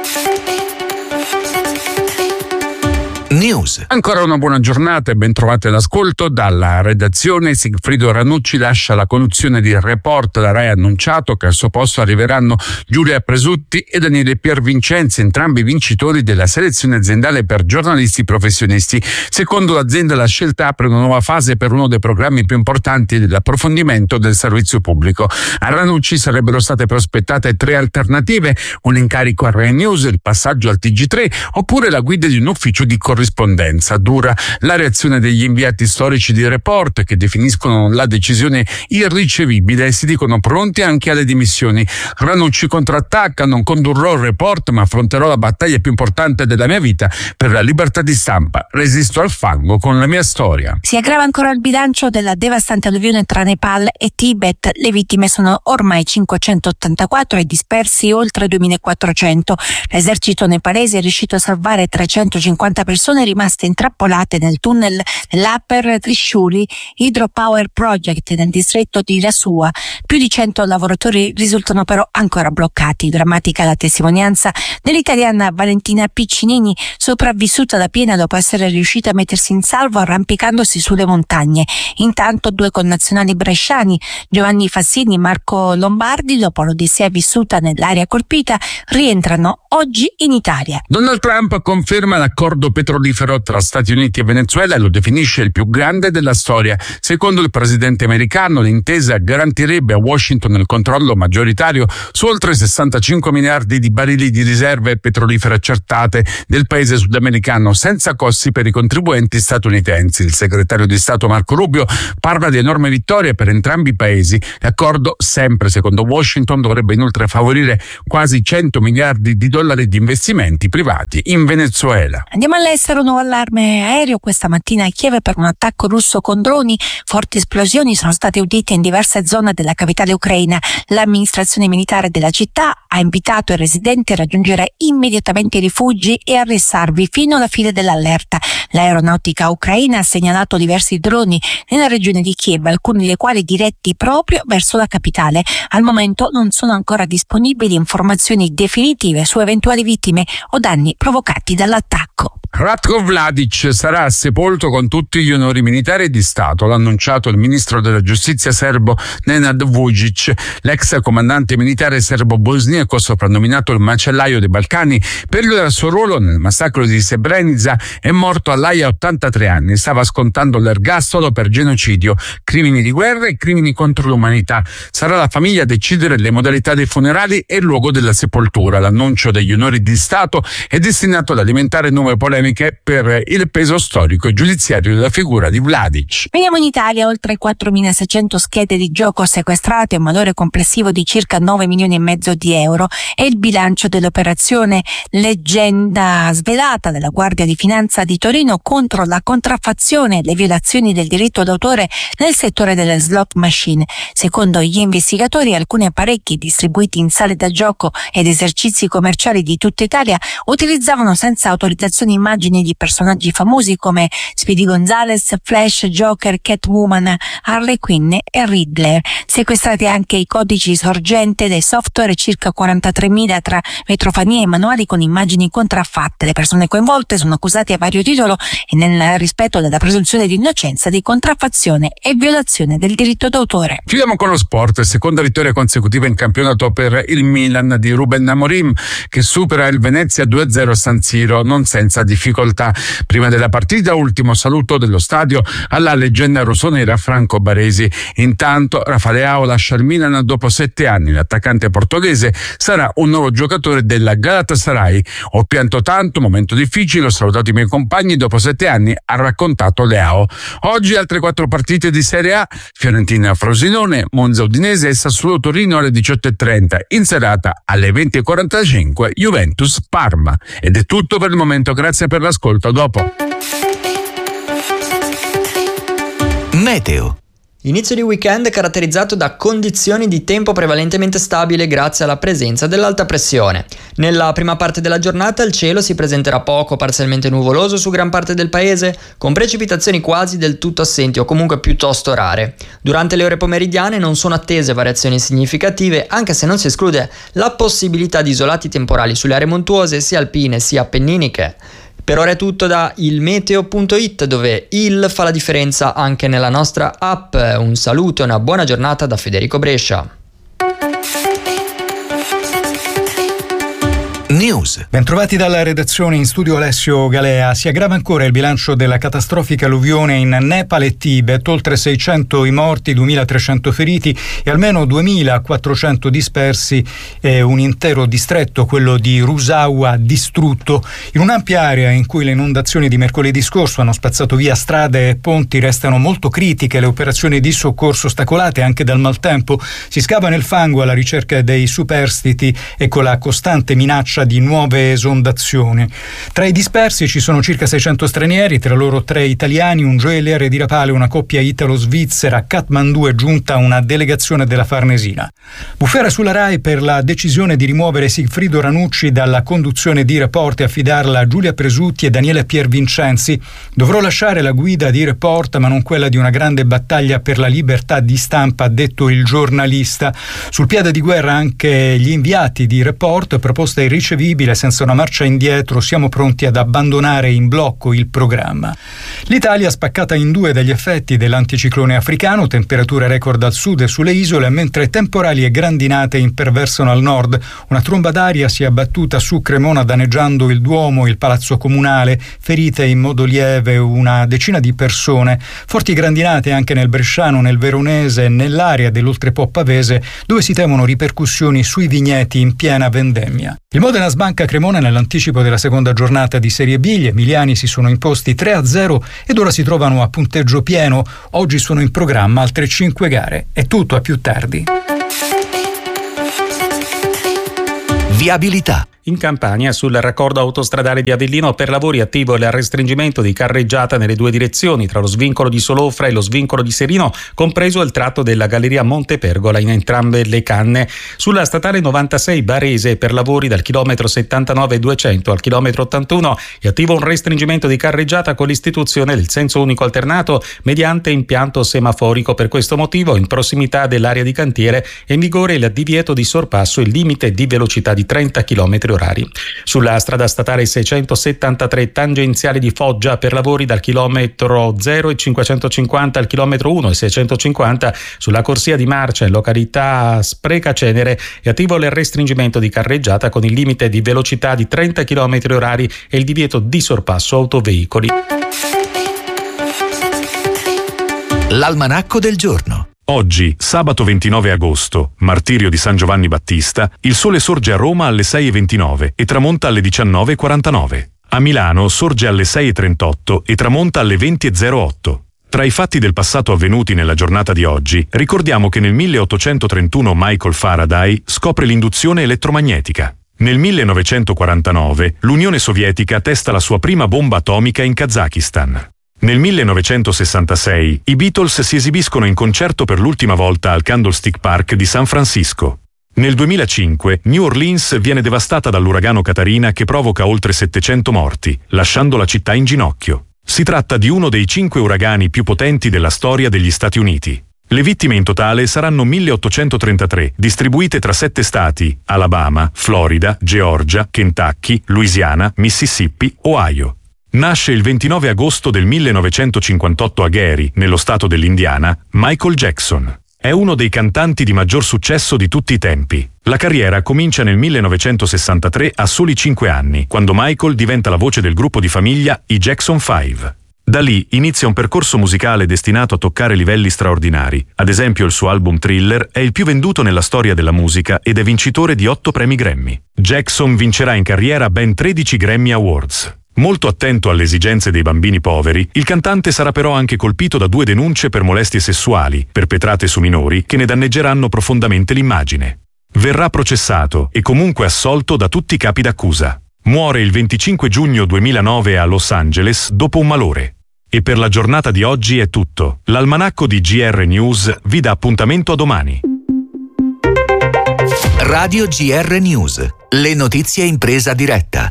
News. Ancora una buona giornata e ben trovate all'ascolto. Dalla redazione Sigfrido Ranucci lascia la conduzione di Report. La RAI ha annunciato che al suo posto arriveranno Giulia Presutti e Daniele Piervincenzi, entrambi vincitori della selezione aziendale per giornalisti professionisti. Secondo l'azienda la scelta apre una nuova fase per uno dei programmi più importanti dell'approfondimento del servizio pubblico. A Ranucci sarebbero state prospettate 3 alternative: un incarico a Rai News, il passaggio al TG3 oppure la guida di un ufficio di corrispondenza. Dura la reazione degli inviati storici di Report, che definiscono la decisione irricevibile e si dicono pronti anche alle dimissioni. Ranucci contrattacca: non condurrò il Report ma affronterò la battaglia più importante della mia vita per la libertà di stampa. Resisto al fango con la mia storia. Si aggrava ancora il bilancio della devastante alluvione tra Nepal e Tibet. Le vittime sono ormai 584 e dispersi oltre 2400. L'esercito nepalese è riuscito a salvare 350 persone rimaste intrappolate nel tunnel dell'Upper Trishuli Hydropower Project nel distretto di Rasua. Più di 100 lavoratori risultano però ancora bloccati. Drammatica la testimonianza dell'italiana Valentina Piccinini, sopravvissuta da piena dopo essere riuscita a mettersi in salvo arrampicandosi sulle montagne. Intanto 2 connazionali bresciani, Giovanni Fassini e Marco Lombardi, dopo l'odissea vissuta nell'area colpita, rientrano oggi in Italia. Donald Trump conferma l'accordo petrolifero nucleare tra Stati Uniti e Venezuela e lo definisce il più grande della storia. Secondo il presidente americano, l'intesa garantirebbe a Washington il controllo maggioritario su oltre 65 miliardi di barili di riserve petrolifere accertate del paese sudamericano, senza costi per i contribuenti statunitensi. Il segretario di Stato Marco Rubio parla di enorme vittoria per entrambi i paesi. L'accordo, sempre secondo Washington, dovrebbe inoltre favorire quasi 100 miliardi di dollari di investimenti privati in Venezuela. Andiamo all'estero, nuovo allarme aereo questa mattina a Kiev per un attacco russo con droni. Forti esplosioni sono state udite in diverse zone della capitale ucraina. L'amministrazione militare della città ha invitato i residenti a raggiungere immediatamente i rifugi e a restarvi fino alla fine dell'allerta. L'aeronautica ucraina ha segnalato diversi droni nella regione di Kiev, alcuni dei quali diretti proprio verso la capitale. Al momento non sono ancora disponibili informazioni definitive su eventuali vittime o danni provocati dall'attacco. Ratko Mladic sarà sepolto con tutti gli onori militari e di Stato, l'ha annunciato il ministro della giustizia serbo Nenad Vučić. L'ex comandante militare serbo-bosniaco, soprannominato il macellaio dei Balcani per il suo ruolo nel massacro di Srebrenica, è morto all'Aia a 83 anni. Stava scontando l'ergastolo per genocidio, crimini di guerra e crimini contro l'umanità. Sarà la famiglia a decidere le modalità dei funerali e il luogo della sepoltura. L'annuncio degli onori di Stato è destinato ad alimentare nuove polemiche per il peso storico e giudiziario della figura di Mladic. Veniamo in Italia, oltre 4.600 schede di gioco sequestrate, un valore complessivo di circa 9 milioni e mezzo di euro. È il bilancio dell'operazione Leggenda svelata della Guardia di Finanza di Torino contro la contraffazione e le violazioni del diritto d'autore nel settore delle slot machine. Secondo gli investigatori, alcuni apparecchi distribuiti in sale da gioco ed esercizi commerciali di tutta Italia utilizzavano senza autorizzazione immagini di personaggi famosi come Speedy Gonzales, Flash, Joker, Catwoman, Harley Quinn e Riddler. Sequestrati anche i codici sorgente dei software, circa 43.000 tra metrofanie e manuali con immagini contraffatte. Le persone coinvolte sono accusate a vario titolo e nel rispetto della presunzione di innocenza di contraffazione e violazione del diritto d'autore. Chiudiamo con lo sport. Seconda vittoria consecutiva in campionato per il Milan di Ruben Amorim, che supera il Venezia 2-0 a San Siro non senza difficoltà. Prima della partita, ultimo saluto dello stadio alla leggenda rossonera Franco Baresi. Intanto Rafa Leao lascia il Milan dopo 7 anni. L'attaccante portoghese sarà un nuovo giocatore della Galatasaray. Ho pianto tanto, momento difficile, ho salutato i miei compagni dopo 7 anni, ha raccontato Leao. Oggi altre 4 partite di Serie A: Fiorentina Frosinone, Monza Udinese e Sassuolo Torino alle 18:30. In serata alle 20:45 Juventus Parma. Ed è tutto per il momento, grazie per l'ascolto, a dopo. Meteo. Inizio di weekend caratterizzato da condizioni di tempo prevalentemente stabile grazie alla presenza dell'alta pressione. Nella prima parte della giornata il cielo si presenterà poco parzialmente nuvoloso su gran parte del paese, con precipitazioni quasi del tutto assenti o comunque piuttosto rare. Durante le ore pomeridiane non sono attese variazioni significative, anche se non si esclude la possibilità di isolati temporali sulle aree montuose sia alpine sia appenniniche. Per ora è tutto da ilmeteo.it, dove il fa la differenza anche nella nostra app. Un saluto e una buona giornata da Federico Brescia. News. Bentrovati dalla redazione, in studio Alessio Galea. Si aggrava ancora il bilancio della catastrofica alluvione in Nepal e Tibet, oltre 600 i morti, 2.300 feriti e almeno 2.400 dispersi, un intero distretto, quello di Rusawa, distrutto. In un'ampia area in cui le inondazioni di mercoledì scorso hanno spazzato via strade e ponti restano molto critiche, le operazioni di soccorso ostacolate anche dal maltempo. Si scava nel fango alla ricerca dei superstiti e con la costante minaccia di nuove esondazioni. Tra i dispersi ci sono circa 600 stranieri, tra loro 3 italiani, un gioielliere di Rapale, una coppia italo-svizzera. A Kathmandu è giunta una delegazione della Farnesina. Bufera sulla Rai per la decisione di rimuovere Sigfrido Ranucci dalla conduzione di Report e affidarla a Giulia Presutti e Daniele Piervincenzi. Dovrò lasciare la guida di Report, ma non quella di una grande battaglia per la libertà di stampa, ha detto il giornalista. Sul piede di guerra anche gli inviati di Report, proposta e ricevita irricevibile, senza una marcia indietro, siamo pronti ad abbandonare in blocco il programma. L'Italia spaccata in due dagli effetti dell'anticiclone africano, temperature record al sud e sulle isole, mentre temporali e grandinate imperversano al nord. Una tromba d'aria si è abbattuta su Cremona danneggiando il Duomo, il Palazzo Comunale, ferite in modo lieve una decina di persone. Forti grandinate anche nel Bresciano, nel Veronese e nell'area dell'Oltrepo Pavese, dove si temono ripercussioni sui vigneti in piena vendemmia. Il Modena sbanca Cremona nell'anticipo della seconda giornata di Serie B. Gli emiliani si sono imposti 3-0 ed ora si trovano a punteggio pieno. Oggi sono in programma altre 5 gare. È tutto, a più tardi. Viabilità. In Campania, sul raccordo autostradale di Avellino, per lavori attivo il restringimento di carreggiata nelle due direzioni tra lo svincolo di Solofra e lo svincolo di Serino, compreso il tratto della galleria Montepergola in entrambe le canne. Sulla statale 96 Barese, per lavori dal chilometro 79,200 al chilometro 81, è attivo un restringimento di carreggiata con l'istituzione del senso unico alternato mediante impianto semaforico. Per questo motivo, in prossimità dell'area di cantiere è in vigore il divieto di sorpasso e il limite di velocità di 30 km orari. Sulla strada statale 673 tangenziale di Foggia, per lavori dal chilometro 0 e 550 al chilometro 1 e 650, sulla corsia di marcia in località Sprecacenere è attivo il restringimento di carreggiata con il limite di velocità di 30 km orari e il divieto di sorpasso autoveicoli. L'almanacco del giorno. Oggi, sabato 29 agosto, martirio di San Giovanni Battista, il sole sorge a Roma alle 6:29 e tramonta alle 19:49. A Milano sorge alle 6:38 e tramonta alle 20:08. Tra i fatti del passato avvenuti nella giornata di oggi, ricordiamo che nel 1831 Michael Faraday scopre l'induzione elettromagnetica. Nel 1949 l'Unione Sovietica testa la sua prima bomba atomica in Kazakistan. Nel 1966 i Beatles si esibiscono in concerto per l'ultima volta al Candlestick Park di San Francisco. Nel 2005 New Orleans viene devastata dall'uragano Katrina che provoca oltre 700 morti, lasciando la città in ginocchio. Si tratta di uno dei 5 uragani più potenti della storia degli Stati Uniti. Le vittime in totale saranno 1833, distribuite tra 7 stati: Alabama, Florida, Georgia, Kentucky, Louisiana, Mississippi, Ohio. Nasce il 29 agosto del 1958 a Gary, nello stato dell'Indiana, Michael Jackson. È uno dei cantanti di maggior successo di tutti i tempi. La carriera comincia nel 1963 a soli 5 anni, quando Michael diventa la voce del gruppo di famiglia i Jackson 5. Da lì inizia un percorso musicale destinato a toccare livelli straordinari. Ad esempio il suo album Thriller è il più venduto nella storia della musica ed è vincitore di 8 premi Grammy. Jackson vincerà in carriera ben 13 Grammy Awards. Molto attento alle esigenze dei bambini poveri, il cantante sarà però anche colpito da 2 denunce per molestie sessuali, perpetrate su minori, che ne danneggeranno profondamente l'immagine. Verrà processato e comunque assolto da tutti i capi d'accusa. Muore il 25 giugno 2009 a Los Angeles dopo un malore. E per la giornata di oggi è tutto. L'almanacco di GR News vi dà appuntamento a domani. Radio GR News. Le notizie in presa diretta.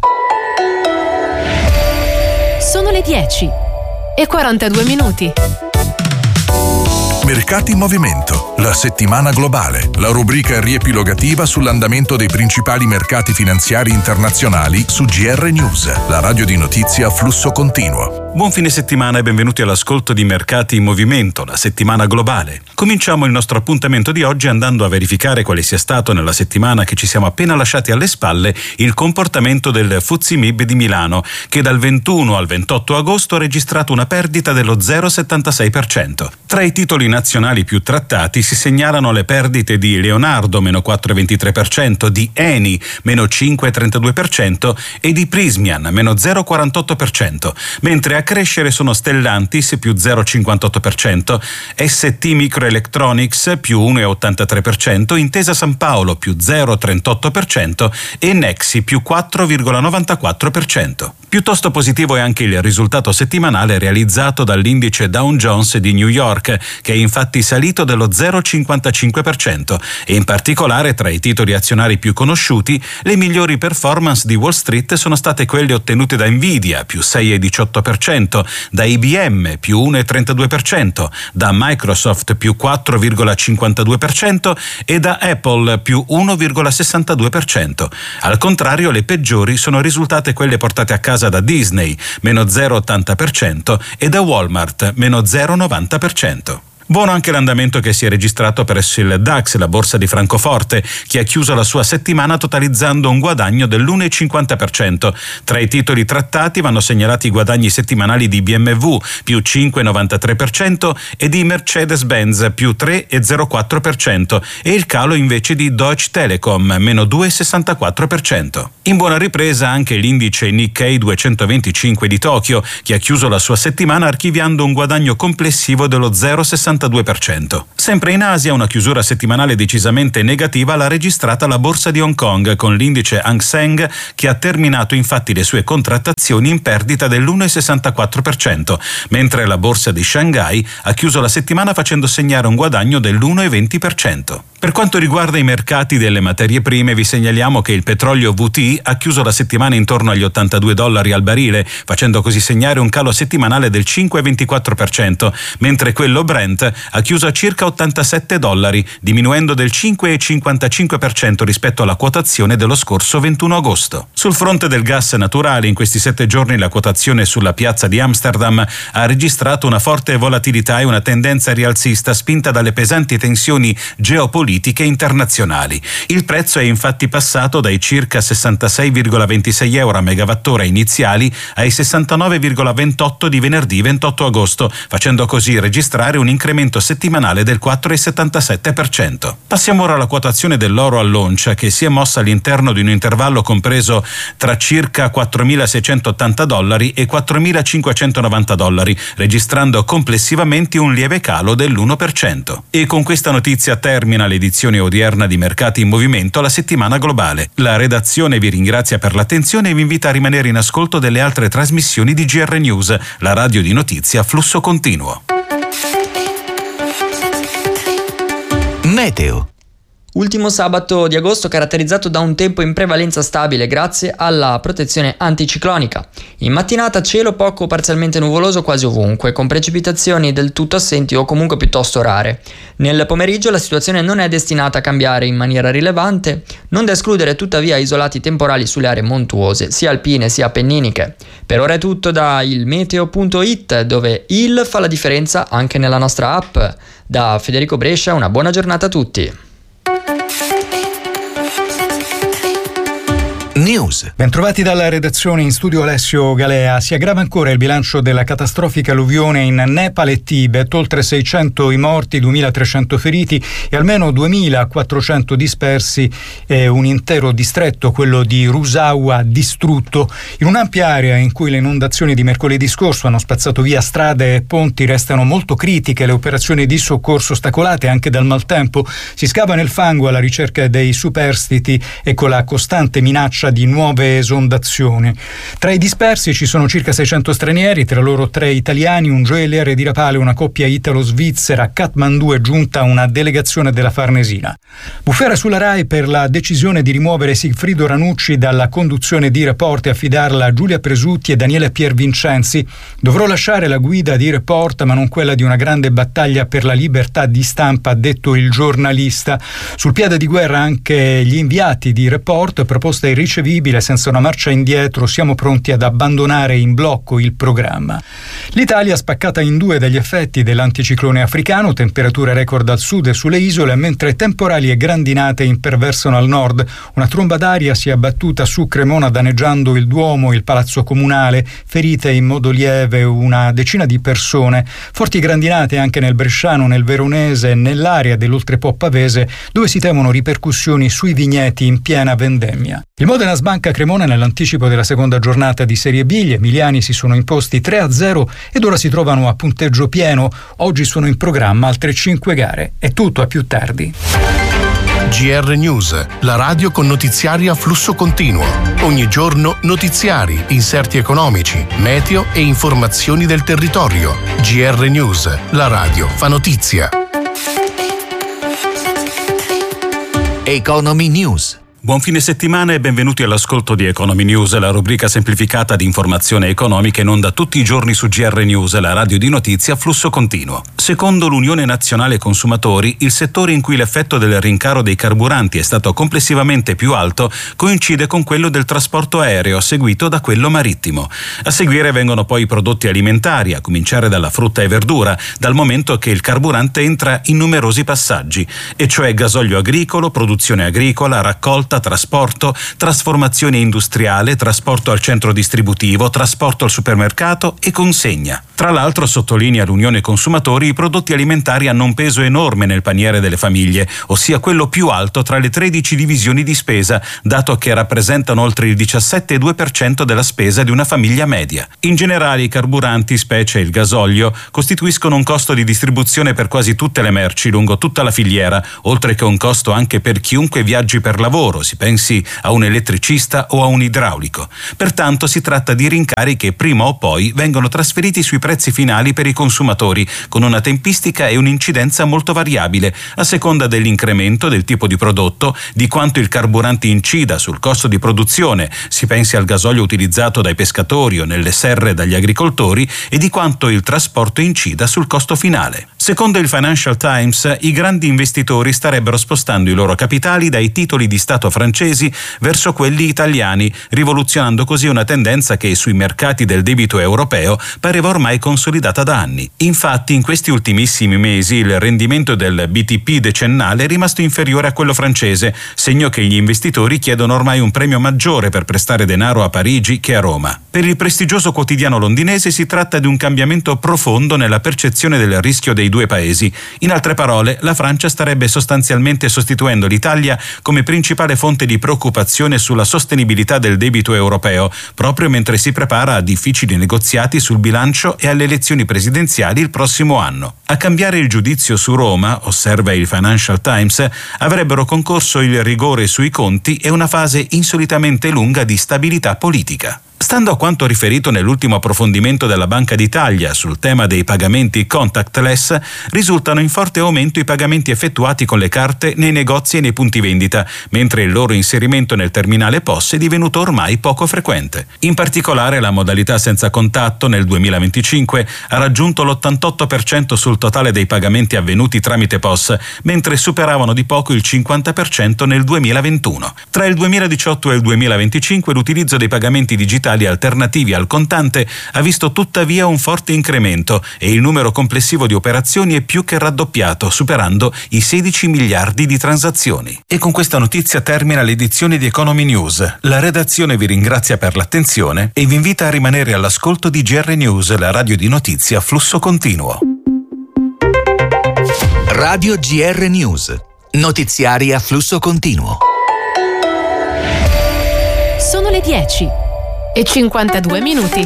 Sono le 10:42. Mercati in movimento, la settimana globale, la rubrica riepilogativa sull'andamento dei principali mercati finanziari internazionali su GR News, la radio di notizia a flusso continuo. Buon fine settimana e benvenuti all'ascolto di Mercati in movimento, la settimana globale. Cominciamo il nostro appuntamento di oggi andando a verificare quale sia stato nella settimana che ci siamo appena lasciati alle spalle il comportamento del FTSE MIB di Milano, che dal 21 al 28 agosto ha registrato una perdita dello 0,76%. Tra i titoli nazionali più trattati si segnalano le perdite di Leonardo meno 4,23%, di Eni meno 5,32% e di Prysmian meno 0,48%, mentre a crescere sono Stellantis più 0,58%, ST Microelectronics più 1,83%, Intesa San Paolo più 0,38% e Nexi più 4,94%. Piuttosto positivo è anche il risultato settimanale realizzato dall'indice Dow Jones di New York, che è infatti salito dello 0,55% e in particolare tra i titoli azionari più conosciuti le migliori performance di Wall Street sono state quelle ottenute da Nvidia più 6,18%, 1,2%, da IBM più 1,32%, da Microsoft più 4,52% e da Apple più 1,62%. Al contrario, le peggiori sono risultate quelle portate a casa da Disney, meno 0,80%, e da Walmart, meno 0,90%. Buono anche l'andamento che si è registrato presso il DAX, la borsa di Francoforte, che ha chiuso la sua settimana totalizzando un guadagno dell'1,50%. Tra i titoli trattati vanno segnalati i guadagni settimanali di BMW, più 5,93%, e di Mercedes-Benz, più 3,04%, e il calo invece di Deutsche Telekom, meno 2,64%. In buona ripresa anche l'indice Nikkei 225 di Tokyo, che ha chiuso la sua settimana archiviando un guadagno complessivo dello 0,62%. Sempre in Asia, una chiusura settimanale decisamente negativa l'ha registrata la borsa di Hong Kong, con l'indice Hang Seng che ha terminato infatti le sue contrattazioni in perdita dell'1,64%, mentre la borsa di Shanghai ha chiuso la settimana facendo segnare un guadagno dell'1,20%. Per quanto riguarda i mercati delle materie prime, vi segnaliamo che il petrolio WTI ha chiuso la settimana intorno agli $82 al barile, facendo così segnare un calo settimanale del 5,24%, mentre quello Brent ha chiuso a circa $87, diminuendo del 5,55% rispetto alla quotazione dello scorso 21 agosto. Sul fronte del gas naturale, in questi 7 giorni la quotazione sulla piazza di Amsterdam ha registrato una forte volatilità e una tendenza rialzista spinta dalle pesanti tensioni geopolitiche internazionali. Il prezzo è infatti passato dai circa 66,26 euro a megawattora iniziali ai 69,28 di venerdì 28 agosto, facendo così registrare un incremento settimanale del 4,77%. Passiamo ora alla quotazione dell'oro all'oncia, che si è mossa all'interno di un intervallo compreso tra circa $4.680 e $4.590, registrando complessivamente un lieve calo dell'1%. E con questa notizia termina l'edizione odierna di Mercati in Movimento, la settimana globale. La redazione vi ringrazia per l'attenzione e vi invita a rimanere in ascolto delle altre trasmissioni di GR News, la radio di notizia a flusso continuo. Meteo. Ultimo sabato di agosto caratterizzato da un tempo in prevalenza stabile grazie alla protezione anticiclonica. In mattinata cielo poco parzialmente nuvoloso quasi ovunque, con precipitazioni del tutto assenti o comunque piuttosto rare. Nel pomeriggio la situazione non è destinata a cambiare in maniera rilevante, non da escludere tuttavia isolati temporali sulle aree montuose, sia alpine sia appenniniche. Per ora è tutto da ilmeteo.it, dove il fa la differenza anche nella nostra app. Da Federico Brescia una buona giornata a tutti. News. Bentrovati dalla redazione, in studio Alessio Galea. Si aggrava ancora il bilancio della catastrofica alluvione in Nepal e Tibet, oltre 600 i morti, 2.300 feriti e almeno 2.400 dispersi, un intero distretto, quello di Rusawa, distrutto. In un'ampia area in cui le inondazioni di mercoledì scorso hanno spazzato via strade e ponti restano molto critiche, le operazioni di soccorso ostacolate anche dal maltempo, si scava nel fango alla ricerca dei superstiti e con la costante minaccia di nuove esondazioni. Tra i dispersi ci sono circa 600 stranieri, tra loro 3 italiani, un gioielliere di Rapale, una coppia italo-svizzera. A Kathmandu è giunta una delegazione della Farnesina. Bufera sulla Rai per la decisione di rimuovere Sigfrido Ranucci dalla conduzione di Report e affidarla a Giulia Presutti e Daniele Piervincenzi. Dovrò lasciare la guida di Report, ma non quella di una grande battaglia per la libertà di stampa, ha detto il giornalista. Sul piede di guerra anche gli inviati di Report, proposta irricevibile senza una marcia indietro, siamo pronti ad abbandonare in blocco il programma. L'Italia spaccata in due dagli effetti dell'anticiclone africano, temperature record al sud e sulle isole, mentre temporali e grandinate imperversano al nord. Una tromba d'aria si è abbattuta su Cremona danneggiando il Duomo, il Palazzo Comunale, ferite in modo lieve una decina di persone. Forti grandinate anche nel Bresciano, nel Veronese e nell'area dell'Oltrepo Pavese, dove si temono ripercussioni sui vigneti in piena vendemmia. Il Modena sbanca Cremona nell'anticipo della seconda giornata di Serie B. Gli emiliani si sono imposti 3-0 ed ora si trovano a punteggio pieno. Oggi sono in programma altre 5 gare. È tutto, a più tardi. GR News, la radio con notiziari a flusso continuo. Ogni giorno notiziari, inserti economici, meteo e informazioni del territorio. GR News, la radio fa notizia. Economy News. Buon fine settimana e benvenuti all'ascolto di Economy News, la rubrica semplificata di informazione economica in onda tutti i giorni su GR News, la radio di notizie a flusso continuo. Secondo l'Unione Nazionale Consumatori, il settore in cui l'effetto del rincaro dei carburanti è stato complessivamente più alto coincide con quello del trasporto aereo, seguito da quello marittimo. A seguire vengono poi i prodotti alimentari, a cominciare dalla frutta e verdura, dal momento che il carburante entra in numerosi passaggi, e cioè gasolio agricolo, produzione agricola, raccolta, trasporto, trasformazione industriale, trasporto al centro distributivo, trasporto al supermercato e consegna. Tra l'altro, sottolinea l'Unione Consumatori, i prodotti alimentari hanno un peso enorme nel paniere delle famiglie, ossia quello più alto tra le 13 divisioni di spesa, dato che rappresentano oltre il 17,2% della spesa di una famiglia media. In generale, i carburanti, specie il gasolio, costituiscono un costo di distribuzione per quasi tutte le merci lungo tutta la filiera, oltre che un costo anche per chiunque viaggi per lavoro, si pensi a un elettricista o a un idraulico. Pertanto si tratta di rincari che prima o poi vengono trasferiti sui prezzi finali per i consumatori, con una tempistica e un'incidenza molto variabile, a seconda dell'incremento del tipo di prodotto, di quanto il carburante incida sul costo di produzione, si pensi al gasolio utilizzato dai pescatori o nelle serre dagli agricoltori, e di quanto il trasporto incida sul costo finale. Secondo il Financial Times, i grandi investitori starebbero spostando i loro capitali dai titoli di Stato francesi verso quelli italiani, rivoluzionando così una tendenza che sui mercati del debito europeo pareva ormai consolidata da anni. Infatti, in questi ultimissimi mesi il rendimento del BTP decennale è rimasto inferiore a quello francese, segno che gli investitori chiedono ormai un premio maggiore per prestare denaro a Parigi che a Roma. Per il prestigioso quotidiano londinese si tratta di un cambiamento profondo nella percezione del rischio dei due paesi. In altre parole, la Francia starebbe sostanzialmente sostituendo l'Italia come principale fonte di preoccupazione sulla sostenibilità del debito europeo, proprio mentre si prepara a difficili negoziati sul bilancio e alle elezioni presidenziali il prossimo anno. A cambiare il giudizio su Roma, osserva il Financial Times, avrebbero concorso il rigore sui conti e una fase insolitamente lunga di stabilità politica. Stando a quanto riferito nell'ultimo approfondimento della Banca d'Italia sul tema dei pagamenti contactless, risultano in forte aumento i pagamenti effettuati con le carte nei negozi e nei punti vendita, mentre il loro inserimento nel terminale POS è divenuto ormai poco frequente. In particolare, la modalità senza contatto nel 2025 ha raggiunto l'88% sul totale dei pagamenti avvenuti tramite POS, mentre superavano di poco il 50% nel 2021. Tra il 2018 e il 2025 l'utilizzo dei pagamenti digitali alternativi al contante ha visto tuttavia un forte incremento e il numero complessivo di operazioni è più che raddoppiato, superando i 16 miliardi di transazioni. E con questa notizia termina l'edizione di Economy News. La redazione vi ringrazia per l'attenzione e vi invita a rimanere all'ascolto di GR News, la radio di notizie a flusso continuo. Radio GR News. Notiziari a flusso continuo. Sono le 10:52.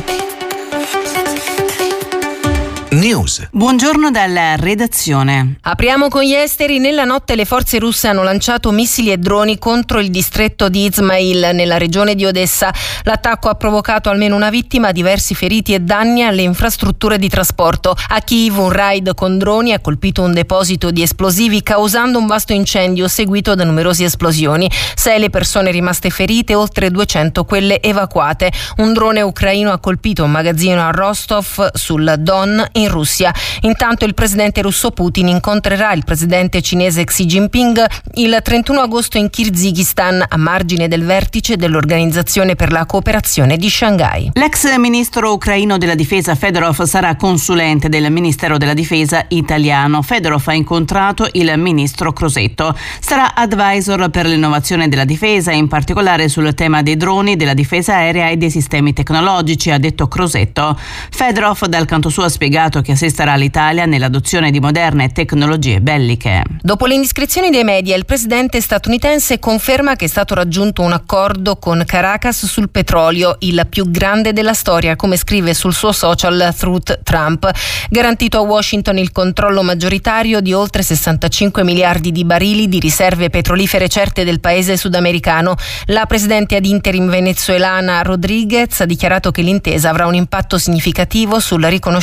News. Buongiorno dalla redazione. Apriamo con gli esteri. Nella notte le forze russe hanno lanciato missili e droni contro il distretto di Izmail nella regione di Odessa. L'attacco ha provocato almeno una vittima, diversi feriti e danni alle infrastrutture di trasporto. A Kiev un raid con droni ha colpito un deposito di esplosivi, causando un vasto incendio seguito da numerose esplosioni. 6 le persone rimaste ferite, oltre 200 quelle evacuate. Un drone ucraino ha colpito un magazzino a Rostov sul Don in Russia. Intanto il presidente russo Putin incontrerà il presidente cinese Xi Jinping il 31 agosto in Kirghizistan, a margine del vertice dell'Organizzazione per la cooperazione di Shanghai. L'ex ministro ucraino della difesa Fedorov sarà consulente del Ministero della Difesa italiano. Fedorov ha incontrato il ministro Crosetto. Sarà advisor per l'innovazione della difesa, in particolare sul tema dei droni, della difesa aerea e dei sistemi tecnologici, ha detto Crosetto. Fedorov dal canto suo ha spiegato che assisterà l'Italia nell'adozione di moderne tecnologie belliche. Dopo le indiscrezioni dei media, il presidente statunitense conferma che è stato raggiunto un accordo con Caracas sul petrolio, il più grande della storia, come scrive sul suo social Truth Trump. Garantito a Washington il controllo maggioritario di oltre 65 miliardi di barili di riserve petrolifere certe del paese sudamericano. La presidente ad interim venezuelana Rodriguez ha dichiarato che l'intesa avrà un impatto significativo sul riconoscimento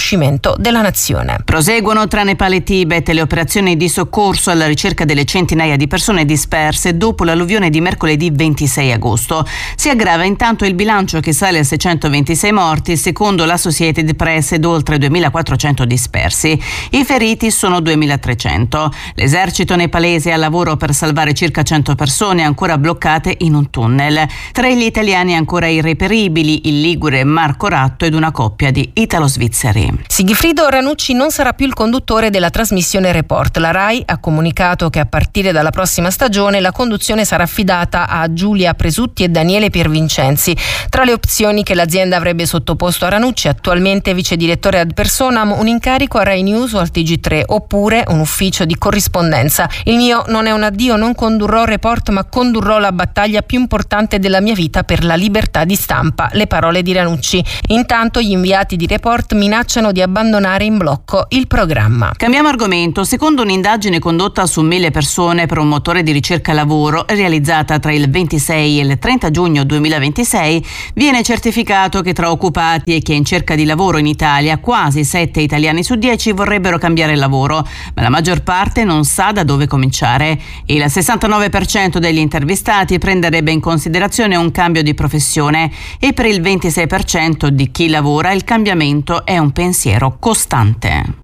diritto della nazione. Proseguono tra Nepal e Tibet le operazioni di soccorso alla ricerca delle centinaia di persone disperse dopo l'alluvione di mercoledì 26 agosto. Si aggrava intanto il bilancio che sale a 626 morti, secondo l'Associated Press, ed oltre 2.400 dispersi. I feriti sono 2.300. L'esercito nepalese è al lavoro per salvare circa 100 persone ancora bloccate in un tunnel. Tra gli italiani ancora irreperibili il ligure Marco Ratto ed una coppia di italo-svizzeri. Sigfrido Ranucci non sarà più il conduttore della trasmissione Report. La RAI ha comunicato che a partire dalla prossima stagione la conduzione sarà affidata a Giulia Presutti e Daniele Piervincenzi. Tra le opzioni che l'azienda avrebbe sottoposto a Ranucci, attualmente vice direttore ad personam, un incarico a Rai News o al TG3, oppure un ufficio di corrispondenza. Il mio non è un addio, non condurrò Report, ma condurrò la battaglia più importante della mia vita per la libertà di stampa. Le parole di Ranucci. Intanto gli inviati di Report minacciano di abbandonare in blocco il programma. Cambiamo argomento. Secondo un'indagine condotta su 1.000 persone per un motore di ricerca lavoro realizzata tra il 26 e il 30 giugno 2026, viene certificato che tra occupati e chi è in cerca di lavoro in Italia quasi 7 italiani su 10 vorrebbero cambiare lavoro, ma la maggior parte non sa da dove cominciare. Il 69% degli intervistati prenderebbe in considerazione un cambio di professione e per il 26% di chi lavora il cambiamento è un pensiero costante.